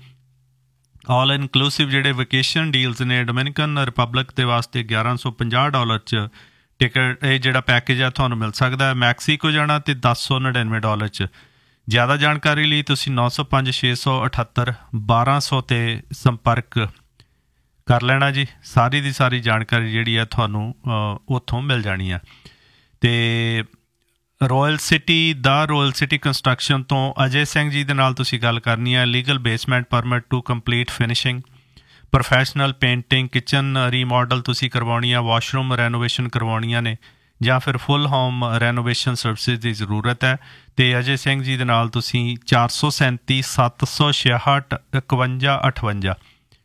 ਆਲ ਇਨਕਲੂਸਿਵ ਜਿਹੜੇ ਵਕੇਸ਼ਨ ਡੀਲਸ ਨੇ ਡੋਮਿਨਿਕਨ ਰਿਪਬਲਿਕ ਦੇ ਵਾਸਤੇ ਗਿਆਰਾਂ ਸੌ ਪੰਜਾਹ ਡਾਲਰ 'ਚ ਟਿਕਟ ਇਹ ਜਿਹੜਾ ਪੈਕੇਜ ਆ ਤੁਹਾਨੂੰ ਮਿਲ ਸਕਦਾ ਹੈ। ਮੈਕਸੀਕੋ ਜਾਣਾ ਅਤੇ ਦਸ ਸੌ ਨੜਿਨਵੇਂ ਡਾਲਰ 'ਚ। ਜ਼ਿਆਦਾ ਜਾਣਕਾਰੀ ਲਈ ਤੁਸੀਂ ਨੌ ਸੌ ਪੰਜ ਛੇ ਸੌ ਅਠੱਤਰ ਬਾਰਾਂ ਸੌ 'ਤੇ ਸੰਪਰਕ ਕਰ ਲੈਣਾ ਜੀ। ਸਾਰੀ ਦੀ ਸਾਰੀ ਜਾਣਕਾਰੀ ਜਿਹੜੀ ਹੈ ਤੁਹਾਨੂੰ ਉੱਥੋਂ ਮਿਲ ਜਾਣੀ ਆ। ਅਤੇ ਰੋਇਲ ਸਿਟੀ ਦਾ ਰੋਇਲ ਸਿਟੀ ਕੰਸਟਰਕਸ਼ਨ ਤੋਂ ਅਜੇ ਸਿੰਘ ਜੀ ਦੇ ਨਾਲ ਤੁਸੀਂ ਗੱਲ ਕਰਨੀ ਹੈ। Legal basement permit two complete finishing. Professional painting, kitchen ਰੀਮੋਡਲ ਤੁਸੀਂ ਕਰਵਾਉਣੀ ਆ, ਵਾਸ਼ਰੂਮ ਰੈਨੋਵੇਸ਼ਨ ਕਰਵਾਉਣੀਆਂ ਨੇ, ਜਾਂ ਫਿਰ ਫੁੱਲ ਹੋਮ ਰੈਨੋਵੇਸ਼ਨ ਸਰਵਿਸਿਜ਼ ਦੀ ਜ਼ਰੂਰਤ ਹੈ, ਅਤੇ ਅਜੇ ਸਿੰਘ ਜੀ ਦੇ ਨਾਲ ਤੁਸੀਂ ਚਾਰ ਸੌ ਸੈਂਤੀ ਸੱਤ ਸੌ ਛਿਆਹਠ ਇਕਵੰਜਾ ਅਠਵੰਜਾ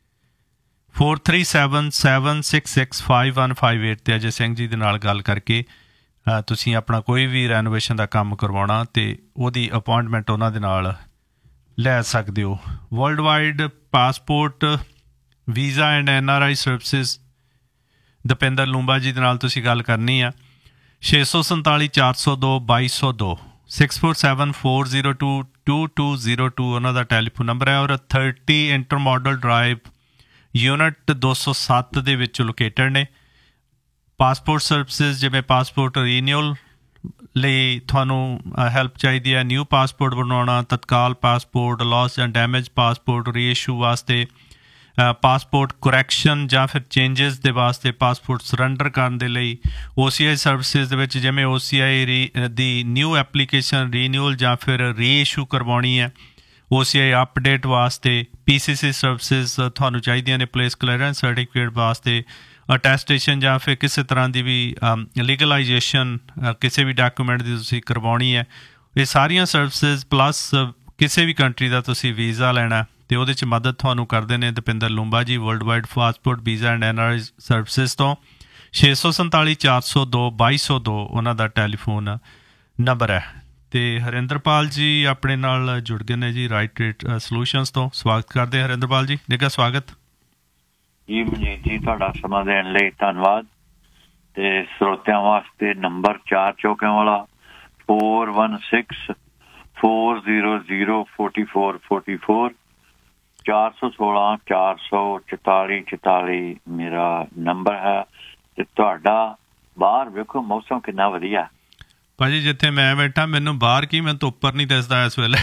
four three seven seven six six five one five eight 'ਤੇ ਅਜੇ ਸਿੰਘ ਜੀ ਦੇ ਨਾਲ ਗੱਲ ਕਰਕੇ ਤੁਸੀਂ ਆਪਣਾ ਕੋਈ ਵੀ ਰੈਨੋਵੇਸ਼ਨ ਦਾ ਕੰਮ ਕਰਵਾਉਣਾ ਅਤੇ ਉਹਦੀ ਅਪੋਇੰਟਮੈਂਟ ਉਹਨਾਂ ਦੇ ਨਾਲ ਲੈ ਸਕਦੇ ਹੋ। World wide passport, visa and N R I services Dapinder Lumba ਜੀ ਦੇ ਨਾਲ ਤੁਸੀਂ ਗੱਲ ਕਰਨੀ ਆ। ਛੇ ਸੌ ਸੰਤਾਲੀ ਚਾਰ ਸੌ ਦੋ ਬਾਈ ਸੌ ਦੋ six four seven four zero two to two zero two ਉਹਨਾਂ ਦਾ ਟੈਲੀਫੋਨ ਨੰਬਰ ਹੈ, ਔਰ thirty inter model drive unit ਦੋ ਸੌ ਸੱਤ ਦੇ ਵਿੱਚ ਲੋਕੇਟਡ ਨੇ। ਪਾਸਪੋਰਟ ਸਰਵਿਸਿਜ਼, ਜਿਵੇਂ ਪਾਸਪੋਰਟ ਰੀਨਿਊਲ ਲਈ ਤੁਹਾਨੂੰ ਹੈਲਪ ਚਾਹੀਦੀ ਹੈ, ਨਿਊ ਪਾਸਪੋਰਟ ਬਣਾਉਣਾ, ਤਤਕਾਲ ਪਾਸਪੋਰਟ, ਲੋਸ ਜਾਂ ਡੈਮੇਜ ਪਾਸਪੋਰਟ ਰੀਇਸ਼ੂ ਵਾਸਤੇ, ਪਾਸਪੋਰਟ ਕਰੈਕਸ਼ਨ ਜਾਂ ਫਿਰ ਚੇਂਜਿਸ ਦੇ ਵਾਸਤੇ, ਪਾਸਪੋਰਟ ਸਰੈਂਡਰ ਕਰਨ ਦੇ ਲਈ, ਓ ਸੀ ਆਈ ਸਰਵਿਸਿਜ਼ ਦੇ ਵਿੱਚ ਜਿਵੇਂ ਓ ਸੀ ਆਈ ਰੀ ਦੀ ਨਿਊ ਐਪਲੀਕੇਸ਼ਨ ਰੀਨਿਊਲ ਜਾਂ ਫਿਰ ਰੀਇਸ਼ੂ ਕਰਵਾਉਣੀ ਹੈ, ਓ ਸੀ ਆਈ ਅਪਡੇਟ ਵਾਸਤੇ, ਪੀ ਸੀ ਸੀ ਸਰਵਿਸਿਜ਼ ਤੁਹਾਨੂੰ ਚਾਹੀਦੀਆਂ ਨੇ, ਪਲੇਸ ਕਲੀਅਰੈਂਸ ਸਰਟੀਫਿਕੇਟ ਵਾਸਤੇ, ਅਟੈਸਟੇਸ਼ਨ ਜਾਂ ਫਿਰ ਕਿਸੇ ਤਰ੍ਹਾਂ ਦੀ ਵੀ ਲੀਗਲਾਈਜੇਸ਼ਨ ਕਿਸੇ ਵੀ ਡਾਕੂਮੈਂਟ ਦੀ ਤੁਸੀਂ ਕਰਵਾਉਣੀ ਹੈ। ਇਹ ਸਾਰੀਆਂ ਸਰਵਿਸਿਜ਼ ਪਲੱਸ ਕਿਸੇ ਵੀ ਕੰਟਰੀ ਦਾ ਤੁਸੀਂ ਵੀਜ਼ਾ ਲੈਣਾ ਅਤੇ ਉਹਦੇ 'ਚ ਮਦਦ ਤੁਹਾਨੂੰ ਕਰਦੇ ਨੇ ਦਪਿੰਦਰ ਲੂੰਬਾ ਜੀ world wide passport visa and N R I services ਤੋਂ। ਛੇ ਸੌ ਸੰਤਾਲੀ ਚਾਰ ਸੌ ਦੋ ਬਾਈ ਸੌ ਦੋ ਉਹਨਾਂ ਦਾ ਟੈਲੀਫੋਨ ਨੰਬਰ ਹੈ। ਅਤੇ ਹਰਿੰਦਰਪਾਲ ਜੀ ਆਪਣੇ ਨਾਲ ਜੁੜ ਗਏ ਨੇ ਜੀ ਰਾਈਟ ਰੇਟ ਸੋਲਿਊਸ਼ਨਸ ਤੋਂ। ਸਵਾਗਤ ਕਰਦੇ ਹਰਿੰਦਰਪਾਲ ਜੀ, ਨਿੱਘਾ ਸਵਾਗਤ ਜੀ। ਮਨਜੀਤ ਜੀ, ਤੁਹਾਡਾ ਸਮਾਂ ਦੇਣ ਲਈ ਧੰਨਵਾਦ। ਤੇ ਸਰੋਤਿਆਂ ਵਾਸਤੇ ਨੰਬਰ ਚਾਰ ਚੌਕਿਆਂ ਵਾਲਾ four one six four zero zero forty four forty four ਚਾਰ ਸੌ ਸੋਲਾਂ ਚਾਰ ਸੌ ਚੁਤਾਲੀ ਚੁਤਾਲੀ ਮੇਰਾ ਨੰਬਰ ਹੈ। ਤੇ ਤੁਹਾਡਾ ਬਾਹਰ ਵੇਖੋ ਮੌਸਮ ਕਿੰਨਾ ਵਧੀਆ ਭਾਜੀ, ਜਿੱਥੇ ਮੈਂ ਬੈਠਾ ਮੈਨੂੰ ਬਾਹਰ ਕੀ, ਮੈਨੂੰ ਤਾਂ ਉੱਪਰ ਨਹੀਂ ਦਿਸਦਾ ਇਸ ਵੇਲੇ।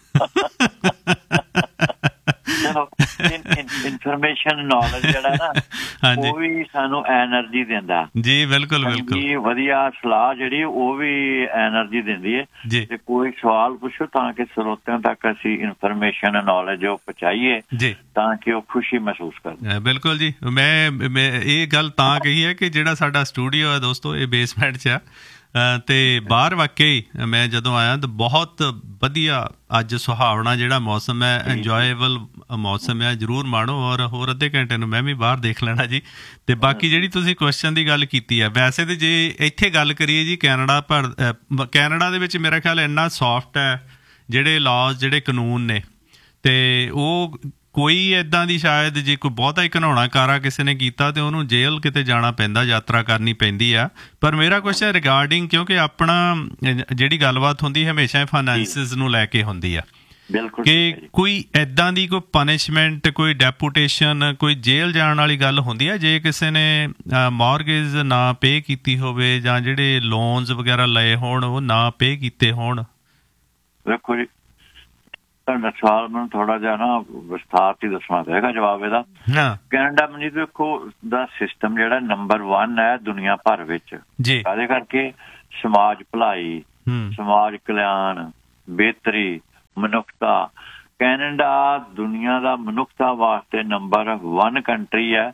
ਚਲੋ, ਇਨਫੋਰਮੇਸ਼ਨ ਨੌਲੇਜ ਜਿਹੜਾ ਨਾ ਉਹ ਵੀ ਸਾਨੂੰ ਐਨਰਜੀ ਦਿੰਦਾ ਜੀ। ਬਿਲਕੁਲ ਬਿਲਕੁਲ, ਵਧੀਆ ਸਲਾਹ ਜਿਹੜੀ ਉਹ ਵੀ ਐਨਰਜੀ ਦਿੰਦੀ ਹੈ ਜੀ। ਤੇ ਕੋਈ ਸਵਾਲ ਪੁੱਛੋ ਤਾਂ ਕਿ ਸਰੋਤਿਆਂ ਤੱਕ ਅਸੀਂ ਇਨਫੋਰਮੇਸ਼ਨ ਨੌਲੇਜ ਉਹ ਪਹੁੰਚਾਈਏ ਜੀ, ਤਾਂ ਕਿ ਉਹ ਖੁਸ਼ੀ ਮਹਿਸੂਸ ਕਰਨ। ਬਿਲਕੁਲ ਜੀ, ਮੈਂ ਮੈਂ ਇਹ ਗੱਲ ਤਾਂ ਕਹੀ ਹੈ ਕਿ ਜਿਹੜਾ ਸਾਡਾ ਸਟੂਡੀਓ ਹੈ ਦੋਸਤੋ, ਇਹ ਬੇਸਮੈਂਟ 'ਚ ਆ ਅਤੇ ਬਾਹਰ ਵਾਕਈ ਮੈਂ ਜਦੋਂ ਆਇਆ ਤਾਂ ਬਹੁਤ ਵਧੀਆ ਅੱਜ ਸੁਹਾਵਣਾ ਜਿਹੜਾ ਮੌਸਮ ਹੈ, ਇੰਜੋਏਬਲ ਮੌਸਮ ਹੈ, ਜ਼ਰੂਰ ਮਾਣੋ। ਔਰ ਹੋਰ ਅੱਧੇ ਘੰਟੇ ਨੂੰ ਮੈਂ ਵੀ ਬਾਹਰ ਦੇਖ ਲੈਣਾ ਜੀ। ਅਤੇ ਬਾਕੀ ਜਿਹੜੀ ਤੁਸੀਂ ਕੁਐਸਚਨ ਦੀ ਗੱਲ ਕੀਤੀ ਹੈ, ਵੈਸੇ ਤਾਂ ਜੇ ਇੱਥੇ ਗੱਲ ਕਰੀਏ ਜੀ ਕੈਨੇਡਾ ਪਰ ਕੈਨੇਡਾ ਦੇ ਵਿੱਚ ਮੇਰਾ ਖਿਆਲ ਇੰਨਾ ਸੌਫਟ ਹੈ ਜਿਹੜੇ ਲਾਜ਼, ਜਿਹੜੇ ਕਾਨੂੰਨ ਨੇ, ਅਤੇ ਉਹ ਕੋਈ ਇੱਦਾਂ ਦੀ ਸ਼ਾਇਦ ਜੇ ਕੋਈ ਬਹੁਤਾ ਹੀ ਘਿਨਾਉਣਾ ਕਾਰਾ ਕਿਸੇ ਨੇ ਕੀਤਾ ਤਾਂ ਉਹਨੂੰ ਜੇਲ੍ਹ ਕਿਤੇ ਜਾਣਾ ਪੈਂਦਾ, ਯਾਤਰਾ ਕਰਨੀ ਪੈਂਦੀ ਆ। ਪਰ ਮੇਰਾ ਕੁਐਸਚਨ ਰਿਗਾਰਡਿੰਗ, ਕਿਉਂਕਿ ਆਪਣਾ ਜਿਹੜੀ ਗੱਲਬਾਤ ਹੁੰਦੀ ਹਮੇਸ਼ਾ ਫਾਈਨੈਂਸਿਸ ਨੂੰ ਲੈ ਕੇ ਹੁੰਦੀ ਆ, ਕਿ ਕੋਈ ਇੱਦਾਂ ਦੀ ਕੋਈ ਪਨਿਸ਼ਮੈਂਟ, ਕੋਈ ਡੈਪੂਟੇਸ਼ਨ, ਕੋਈ ਜੇਲ੍ਹ ਜਾਣ ਵਾਲੀ ਗੱਲ ਹੁੰਦੀ ਹੈ ਜੇ ਕਿਸੇ ਨੇ ਮੌਰਗੇਜ ਨਾ ਪੇ ਕੀਤੀ ਹੋਵੇ ਜਾਂ ਜਿਹੜੇ ਲੋਨਸ ਵਗੈਰਾ ਲਏ ਹੋਣ ਉਹ ਨਾ ਪੇ ਕੀਤੇ ਹੋਣ? ਵੇਖੋ ਜੀ, ਤੁਹਾਡਾ ਸਵਾਲ ਮੈਨੂੰ ਥੋੜਾ ਜਿਹਾ ਨਾ ਵਿਸਥਾਰ 'ਚ ਦੱਸਣਾ ਪਏਗਾ ਜਵਾਬ ਇਹਦਾ। ਕੈਨੇਡਾ ਮਨਜੀਤ ਵੇਖੋ ਦਾ ਸਿਸਟਮ ਜਿਹੜਾ ਨੰਬਰ ਵਨ ਹੈ ਦੁਨੀਆ ਭਰ ਵਿੱਚ, ਕਾਹਦੇ ਕਰਕੇ? ਸਮਾਜ ਭਲਾਈ, ਸਮਾਜ ਕਲਿਆਣ, ਬਿਹਤਰੀ, ਮਨੁੱਖਤਾ। ਕੈਨੇਡਾ ਦੁਨੀਆ ਦਾ ਮਨੁੱਖਤਾ ਵਾਸਤੇ ਨੰਬਰ ਵਨ ਕੰਟਰੀ ਹੈ।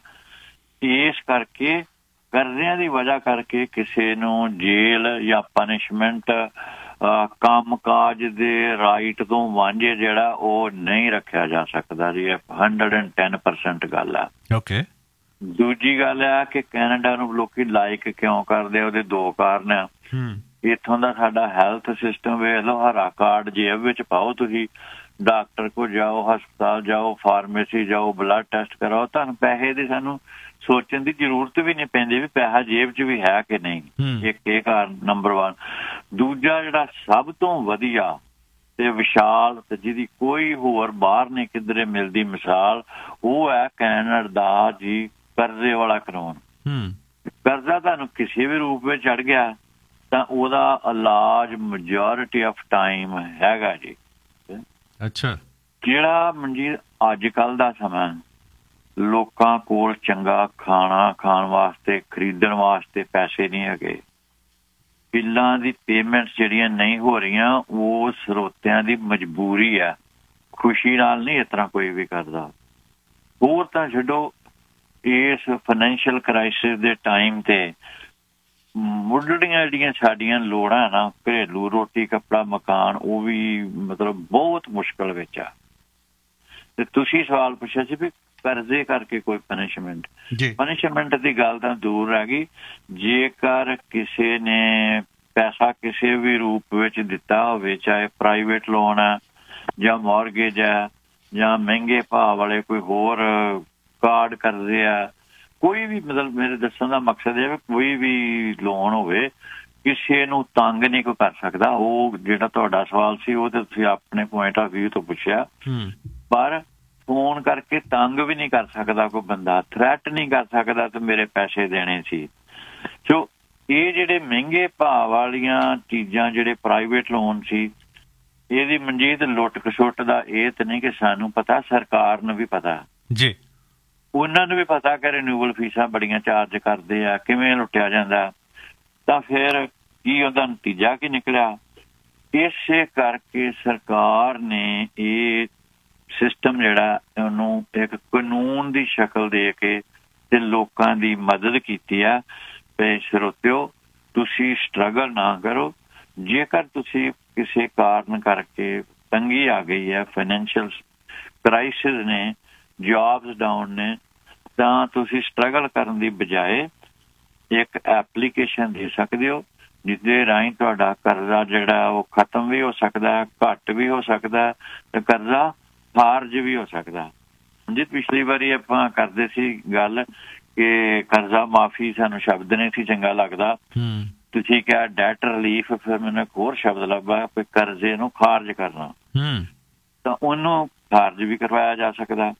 ਇਸ ਕਰਕੇ ਕਰਜ਼ਿਆਂ ਦੀ ਵਜ੍ਹਾ ਕਰਕੇ ਕਿਸੇ ਨੂੰ ਜੇਲ੍ਹ ਜਾਂ ਪਨਿਸ਼ਮੈਂਟ, ਕੰਮ ਕਾਜ ਦੇ ਰਾਈਟ ਤੋਂ ਵਾਂਝੇ ਜਿਹੜਾ ਉਹ ਨਹੀਂ ਰੱਖਿਆ ਜਾ ਸਕਦਾ ਜੀ। ਇਹ ਹੰਡਰਡ ਐਂਡ ਟੈਨ ਪਰਸੈਂਟ ਗੱਲ ਹੈ। ਓਕੇ। ਦੂਜੀ ਗੱਲ ਹੈ ਕਿ ਕੈਨੇਡਾ ਨੂੰ ਲੋਕੀ ਲਾਈਕ ਕਿਉਂ ਕਰਦੇ? ਉਹਦੇ ਦੋ ਕਾਰਨ ਆ। ਇੱਥੋਂ ਦਾ ਸਾਡਾ ਹੈਲਥ ਸਿਸਟਮ ਵੇਖ ਲਓ, ਹਰਾ ਕਾਰਡ ਜੇਬ ਵਿੱਚ ਪਾਓ, ਤੁਸੀਂ ਡਾਕਟਰ ਕੋਲ ਜਾਓ, ਹਸਪਤਾਲ ਜਾਓ, ਫਾਰਮੇਸੀ ਜਾਓ, ਬਲੱਡ ਟੈਸਟ ਕਰਾਓ, ਤੁਹਾਨੂੰ ਪੈਸੇ ਦੀ ਸਾਨੂੰ ਸੋਚਣ ਦੀ ਜ਼ਰੂਰਤ ਵੀ ਨਹੀਂ ਪੈਂਦੀ ਵੀ ਪੈਸਾ ਜੇਬ 'ਚ ਵੀ ਹੈ ਕਿ ਨਹੀਂ। ਇੱਕ ਇਹ ਕਾਰਨ ਨੰਬਰ ਵਨ। ਦੂਜਾ ਜਿਹੜਾ ਸਭ ਤੋਂ ਵਧੀਆ ਤੇ ਵਿਸ਼ਾਲ ਤੇ ਜਿਹਦੀ ਕੋਈ ਹੋਰ ਬਾਹਰ ਨਹੀਂ ਕਿਧਰੇ ਮਿਲਦੀ ਮਿਸਾਲ, ਉਹ ਹੈ ਕੈਨੇਡਾ ਦਾ ਜੀ ਕਰਜ਼ੇ ਵਾਲਾ ਕਾਨੂੰਨ। ਕਰਜ਼ਾ ਤੁਹਾਨੂੰ ਕਿਸੇ ਵੀ ਰੂਪ ਵਿੱਚ ਚੜ ਗਿਆ ਤਾਂ ਉਹਦਾ ਇਲਾਜ ਮੈਜੋਰਿਟੀ ਆਫ ਟਾਈਮ ਹੈਗਾ ਜੀ। ਅੱਛਾ। ਜਿਹੜਾ ਮਨਜੀਤ ਅੱਜ ਕੱਲ੍ਹ ਦਾ ਸਮਾਂ, ਲੋਕਾਂ ਕੋਲ ਚੰਗਾ ਖਾਣਾ ਖਾਣ ਵਾਸਤੇ, ਖਰੀਦਣ ਵਾਸਤੇ ਪੈਸੇ ਨਹੀਂ ਹੈਗੇ। ਬਿੱਲਾਂ ਦੀ ਪੇਮੈਂਟਸ ਜਿਹੜੀਆਂ ਨਹੀਂ ਹੋ ਰਹੀਆਂ, ਉਹ ਸਰੋਤਿਆਂ ਦੀ ਮਜਬੂਰੀ ਹੈ, ਖੁਸ਼ੀ ਨਾਲ ਨਹੀਂ ਇਸ ਤਰ੍ਹਾਂ ਕੋਈ ਵੀ ਕਰਦਾ। ਹੋਰ ਤਾਂ ਛੱਡੋ, ਇਸ ਫਾਈਨੈਂਸ਼ੀਅਲ ਕ੍ਰਾਈਸਿਸ ਦੇ ਟਾਈਮ ਤੇ ਮੁੱਢਲੀਆਂ ਜਿਹੜੀਆਂ ਸਾਡੀਆਂ ਲੋੜਾਂ ਨਾ, ਘਰੇਲੂ ਰੋਟੀ ਕੱਪੜਾ ਮਕਾਨ, ਉਹ ਵੀ ਮਤਲਬ ਬਹੁਤ ਮੁਸ਼ਕਲ ਵਿੱਚ ਆ। ਤੇ ਤੁਸੀਂ ਸਵਾਲ ਪੁੱਛਿਆ ਸੀ ਵੀ ਕਰਜ਼ੇ ਕਰਕੇ ਕੋਈ ਪਨਿਸ਼ਮੈਂਟ, ਪਨਿਸ਼ਮੈਂਟ ਦੀ ਗੱਲ ਤਾਂ ਦੂਰ ਰਹਿ ਗਈ। ਜੇਕਰ ਕਿਸੇ ਨੇ ਪੈਸਾ ਕਿਸੇ ਵੀ ਰੂਪ ਵਿੱਚ ਦਿੱਤਾ ਹੋਵੇ, ਚਾਹੇ ਪ੍ਰਾਈਵੇਟ ਲੋਨ ਹੈ ਜਾਂ ਮੌਰਗੇਜ ਹੈ ਜਾਂ ਮਹਿੰਗੇ ਭਾਅ ਵਾਲੇ ਕੋਈ ਹੋਰ ਕਾਰਡ ਕਰਜ਼ੇ ਆ, ਕੋਈ ਵੀ, ਮਤਲਬ ਮੇਰੇ ਦੱਸਣ ਦਾ ਮਕਸਦ ਹੈ ਕੋਈ ਵੀ ਲੋਨ ਹੋਵੇ, ਕਿਸੇ ਨੂੰ ਤੰਗ ਨਹੀਂ ਕੋਈ ਕਰ ਸਕਦਾ। ਉਹ ਜਿਹੜਾ ਤੁਹਾਡਾ ਸਵਾਲ ਸੀ ਉਹ ਤੇ ਤੁਸੀਂ ਆਪਣੇ ਪੁਆਇੰਟ ਆਫ ਵਿਊ ਤੋਂ ਪੁੱਛਿਆ, ਪਰ ਫੋਨ ਕਰਕੇ ਤੰਗ ਵੀ ਨਹੀਂ ਕਰ ਸਕਦਾ ਕੋਈ ਬੰਦਾ, ਥ੍ਰੈਟ ਨਹੀਂ ਕਰ ਸਕਦਾ ਤੇ ਮੇਰੇ ਪੈਸੇ ਦੇਣੇ ਸੀ। ਸੋ ਇਹ ਜਿਹੜੇ ਮਹਿੰਗੇ ਭਾਅ ਵਾਲੀਆਂ ਚੀਜ਼ਾਂ, ਜਿਹੜੇ ਪ੍ਰਾਈਵੇਟ ਲੋਨ ਸੀ, ਇਹਦੀ ਮਨਜੀਤ ਲੁੱਟ ਖਸੁੱਟ ਦਾ ਇਹ ਤਾਂ ਨਹੀਂ ਕਿ ਸਾਨੂੰ ਪਤਾ, ਸਰਕਾਰ ਨੂੰ ਵੀ ਪਤਾ ਜੀ, ਉਹਨਾਂ ਨੂੰ ਵੀ ਪਤਾ ਕਿ ਰਿਨਿਊਵਲ ਫੀਸਾਂ ਬੜੀਆਂ ਚਾਰਜ ਕਰਦੇ ਆ, ਕਿਵੇਂ ਲੁੱਟਿਆ ਜਾਂਦਾ। ਤਾਂ ਫਿਰ ਕੀ ਉਹਦਾ ਨਤੀਜਾ ਕੀ ਨਿਕਲਿਆ? ਇਸੇ ਕਰਕੇ ਸਰਕਾਰ ਨੇ ਇਹ ਸਿਸਟਮ ਜਿਹੜਾ ਉਹਨੂੰ ਇੱਕ ਕਾਨੂੰਨ ਦੀ ਸ਼ਕਲ ਦੇ ਕੇ ਤੇ ਲੋਕਾਂ ਦੀ ਮਦਦ ਕੀਤੀ ਆ। ਤੇ ਸਰੋਤਿਓ, ਤੁਸੀਂ ਸਟਰਗਲ ਨਾ ਕਰੋ। ਜੇਕਰ ਤੁਸੀਂ ਕਿਸੇ ਕਾਰਨ ਕਰਕੇ ਤੰਗੀ ਆ ਗਈ ਹੈ, ਫਾਈਨੈਂਸ਼ੀਅਲ ਕ੍ਰਾਈਸਿਸ ਨੇ, ਜੌਬਸ ਡਾਊਨ ਨੇ, ਤਾਂ ਤੁਸੀਂ ਸਟਰਗਲ ਕਰਨ ਦੀ ਬਜਾਏ ਇੱਕ ਐਪਲੀਕੇਸ਼ਨ ਦੇ ਸਕਦੇ ਹੋ ਜਿਹਦੇ ਰਾਹੀਂ ਤੁਹਾਡਾ ਕਰਜ਼ਾ ਜਿਹੜਾ ਉਹ ਖਤਮ ਵੀ ਹੋ ਸਕਦਾ, ਘੱਟ ਵੀ ਹੋ ਸਕਦਾ ਤੇ ਕਰਜ਼ਾ ਖਾਰਜ ਵੀ ਹੋ ਸਕਦਾ। ਜੀ ਪਿਛਲੀ ਵਾਰੀ ਆਪਾਂ ਕਰਦੇ ਸੀ ਗੱਲ ਕਿ ਕਰਜ਼ਾ ਮਾਫੀ, ਸਾਨੂੰ ਸ਼ਬਦ ਨਹੀਂ ਸੀ ਚੰਗਾ ਲੱਗਦਾ, ਤੁਸੀਂ ਕਿਹਾ ਡੈਟ ਰਿਲੀਫ, ਫਿਰ ਮੈਨੂੰ ਇੱਕ ਹੋਰ ਸ਼ਬਦ ਲੱਭਾ ਕਿ ਕਰਜ਼ੇ ਨੂੰ ਖਾਰਜ ਕਰਨਾ, ਤਾਂ ਉਹਨੂੰ ਖਾਰਜ ਵੀ ਕਰਵਾਇਆ ਜਾ ਸਕਦਾ।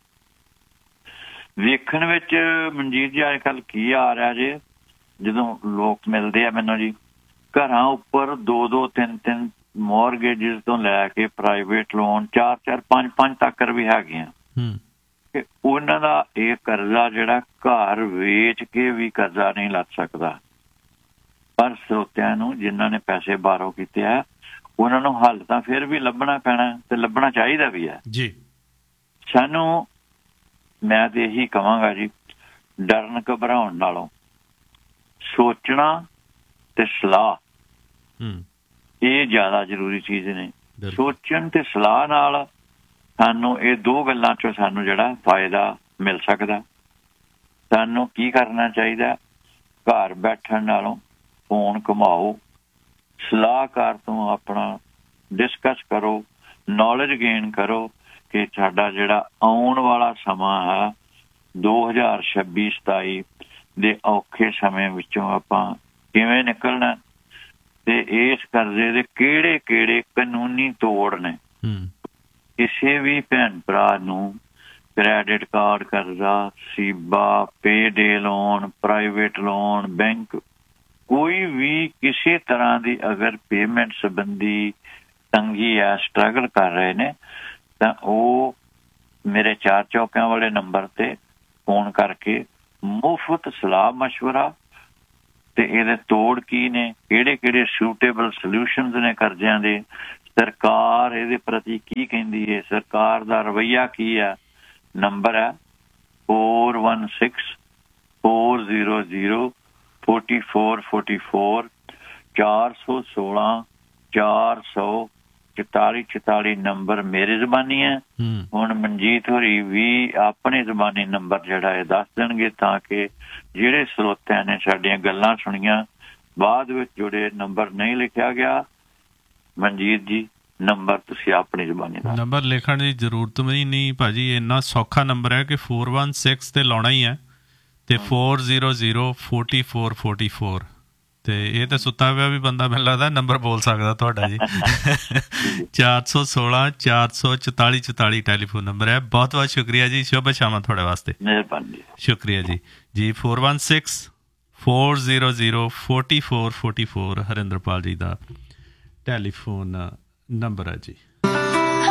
ਵੇਖਣ ਵਿੱਚ ਮਨਜੀਤ ਜੀ ਅੱਜ ਕੱਲ੍ਹ ਕੀ ਆ ਰਿਹਾ ਜੇ, ਜਦੋਂ ਲੋਕ ਮਿਲਦੇ ਆ ਮੈਨੂੰ ਜੀ, ਘਰਾਂ ਉੱਪਰ ਦੋ ਦੋ ਤਿੰਨ ਤਿੰਨ ਮੌਰਗੇਜਿਸ ਤੋਂ ਲੈ ਕੇ ਪ੍ਰਾਈਵੇਟ ਲੋਨ ਚਾਰ ਚਾਰ ਪੰਜ ਪੰਜ ਤੱਕ ਵੀ ਹੈਗੀਆਂ। ਉਹਨਾਂ ਦਾ ਇਹ ਕਰਜ਼ਾ ਜਿਹੜਾ ਘਰ ਵੇਚ ਕੇ ਵੀ ਕਰਜ਼ਾ ਨਹੀਂ ਲੱਥ ਸਕਦਾ। ਪਰ ਸਰੋਤਿਆਂ ਨੂੰ ਜਿਨ੍ਹਾਂ ਨੇ ਪੈਸੇ ਬਾਹਰੋਂ ਕੀਤੇ ਆ, ਉਹਨਾਂ ਨੂੰ ਹੱਲ ਤਾਂ ਫਿਰ ਵੀ ਲੱਭਣਾ ਪੈਣਾ ਤੇ ਲੱਭਣਾ ਚਾਹੀਦਾ ਵੀ ਹੈ ਜੀ। ਸਾਨੂੰ ਮੈਂ ਤੇ ਇਹੀ ਕਹਾਂਗਾ ਜੀ, ਡਰਨ ਘਬਰਾਉਣ ਨਾਲੋਂ ਸੋਚਣਾ ਤੇ ਸਲਾਹ, ਇਹ ਜ਼ਿਆਦਾ ਜ਼ਰੂਰੀ ਚੀਜ਼ ਨੇ। ਸੋਚਣ ਤੇ ਸਲਾਹ ਨਾਲ ਸਾਨੂੰ ਇਹ ਦੋ ਗੱਲਾਂ ਚੋਂ ਸਾਨੂੰ ਜਿਹੜਾ ਫਾਇਦਾ ਮਿਲ ਸਕਦਾ। ਸਾਨੂੰ ਕੀ ਕਰਨਾ ਚਾਹੀਦਾ? ਘਰ ਬੈਠਣ ਨਾਲੋਂ ਫੋਨ ਘੁਮਾਓ, ਸਲਾਹਕਾਰ ਤੋਂ ਆਪਣਾ ਡਿਸਕਸ ਕਰੋ, ਨੌਲੇਜ ਗੇਨ ਕਰੋ ਕਿ ਸਾਡਾ ਜਿਹੜਾ ਆਉਣ ਵਾਲਾ ਸਮਾਂ ਹੈ ਦੋ ਹਜ਼ਾਰ ਛੱਬੀ ਸਤਾਈ ਦੇ ਔਖੇ ਸਮੇਂ ਵਿੱਚੋਂ ਆਪਾਂ ਕਿਵੇਂ ਨਿਕਲਣਾ ਤੇ ਇਸ ਕਰਜ਼ੇ ਦੇ ਕਿਹੜੇ ਕਿਹੜੇ ਕਾਨੂੰਨੀ ਤੋੜ ਨੇ। ਕਿਸੇ ਵੀ ਭੈਣ ਭਰਾ ਨੂੰ ਕ੍ਰੈਡਿਟ ਕਾਰਡ ਕਰਜ਼ਾ, ਸੀਬਾ, ਪੇਡੇ ਲੋਨ, ਪ੍ਰਾਈਵੇਟ ਲੋਨ, ਬੈਂਕ, ਕੋਈ ਵੀ ਕਿਸੇ ਤਰ੍ਹਾਂ ਦੀ ਅਗਰ ਪੇਮੈਂਟ ਸੰਬੰਧੀ ਤੰਗੀ ਆ, ਸਟਰਗਲ ਕਰ ਰਹੇ ਨੇ, ਤਾਂ ਉਹ ਮੇਰੇ ਚਾਰ ਚੌਕਿਆਂ ਵਾਲੇ ਨੰਬਰ ਤੇ ਫੋਨ ਕਰਕੇ ਮੁਫਤ ਸਲਾਹ ਮਸ਼ਵਰਾ ਤੇ ਇਹਦੇ ਤੋੜ ਕੀ ਨੇ, ਕਿਹੜੇ ਕਿਹੜੇ ਸੂਟੇਬਲ ਸਲਿਊਸ਼ਨਸ ਨੇ ਕਰਜ਼ਿਆਂ ਦੇ, ਸਰਕਾਰ ਇਹਦੇ ਪ੍ਰਤੀ ਕੀ ਕਹਿੰਦੀ ਹੈ, ਸਰਕਾਰ ਦਾ ਰਵੱਈਆ ਕੀ ਹੈ। ਨੰਬਰ ਹੈ four one six four zero zero forty four forty four, ਚਾਰ ਸੌ ਸੋਲਾਂ ਚਾਰ ਸੌ ਚੁਤਾਲੀ ਚੁਤਾਲੀ ਨੰਬਰ ਮੇਰੀ ਜ਼ਬਾਨੀ ਹੈ। ਹੁਣ ਮਨਜੀਤ ਹੋਰੀ ਵੀ ਆਪਣੇ ਜ਼ਬਾਨੀ ਨੰਬਰ ਜਿਹੜਾ ਇਹ ਦੱਸ ਦੇਣਗੇ ਤਾਂ ਕਿ ਜਿਹੜੇ ਸਰੋਤਿਆਂ ਨੇ ਸਾਡੀਆਂ ਗੱਲਾਂ ਸੁਣੀਆਂ, ਬਾਅਦ ਵਿੱਚ ਜੁੜੇ ਨੰਬਰ ਨਹੀਂ ਲਿਖਿਆ ਗਿਆ, ਮਨਜੀਤ ਜੀ ਨੰਬਰ ਤੁਸੀਂ ਆਪਣੀ ਜ਼ਬਾਨੀ ਦਾ ਨੰਬਰ ਲਿਖਣ ਦੀ ਜ਼ਰੂਰਤ ਵੀ ਨਹੀਂ ਭਾਜੀ, ਇੰਨਾ ਸੌਖਾ ਨੰਬਰ ਹੈ ਕਿ ਫੋਰ ਵਨ ਸਿਕਸ ਤੇ ਲਾਉਣਾ ਹੀ ਹੈ ਤੇ four zero zero forty four forty four, ਤੇ ਇਹ ਤਾਂ ਸੁੱਤਾ ਪਿਆ ਵੀ ਬੰਦਾ ਮੈਨੂੰ ਲੱਗਦਾ ਨੰਬਰ ਬੋਲ ਸਕਦਾ ਤੁਹਾਡਾ ਜੀ। ਚਾਰ ਸੌ ਸੋਲਾਂ ਚਾਰ ਸੌ ਚੁਤਾਲੀ ਚੁਤਾਲੀ ਟੈਲੀਫੋਨ ਨੰਬਰ ਹੈ। ਬਹੁਤ ਬਹੁਤ ਸ਼ੁਕਰੀਆ ਜੀ, ਸ਼ੁਭ ਸ਼ਾਮਾਂ ਤੁਹਾਡੇ ਵਾਸਤੇ। ਮਿਹਰਬਾਨੀ, ਸ਼ੁਕਰੀਆ ਜੀ। ਜੀ four one six four zero zero forty four forty four Harinderpal ਜੀ ਦਾ ਟੈਲੀਫੋਨ ਨੰਬਰ ਹੈ ਜੀ।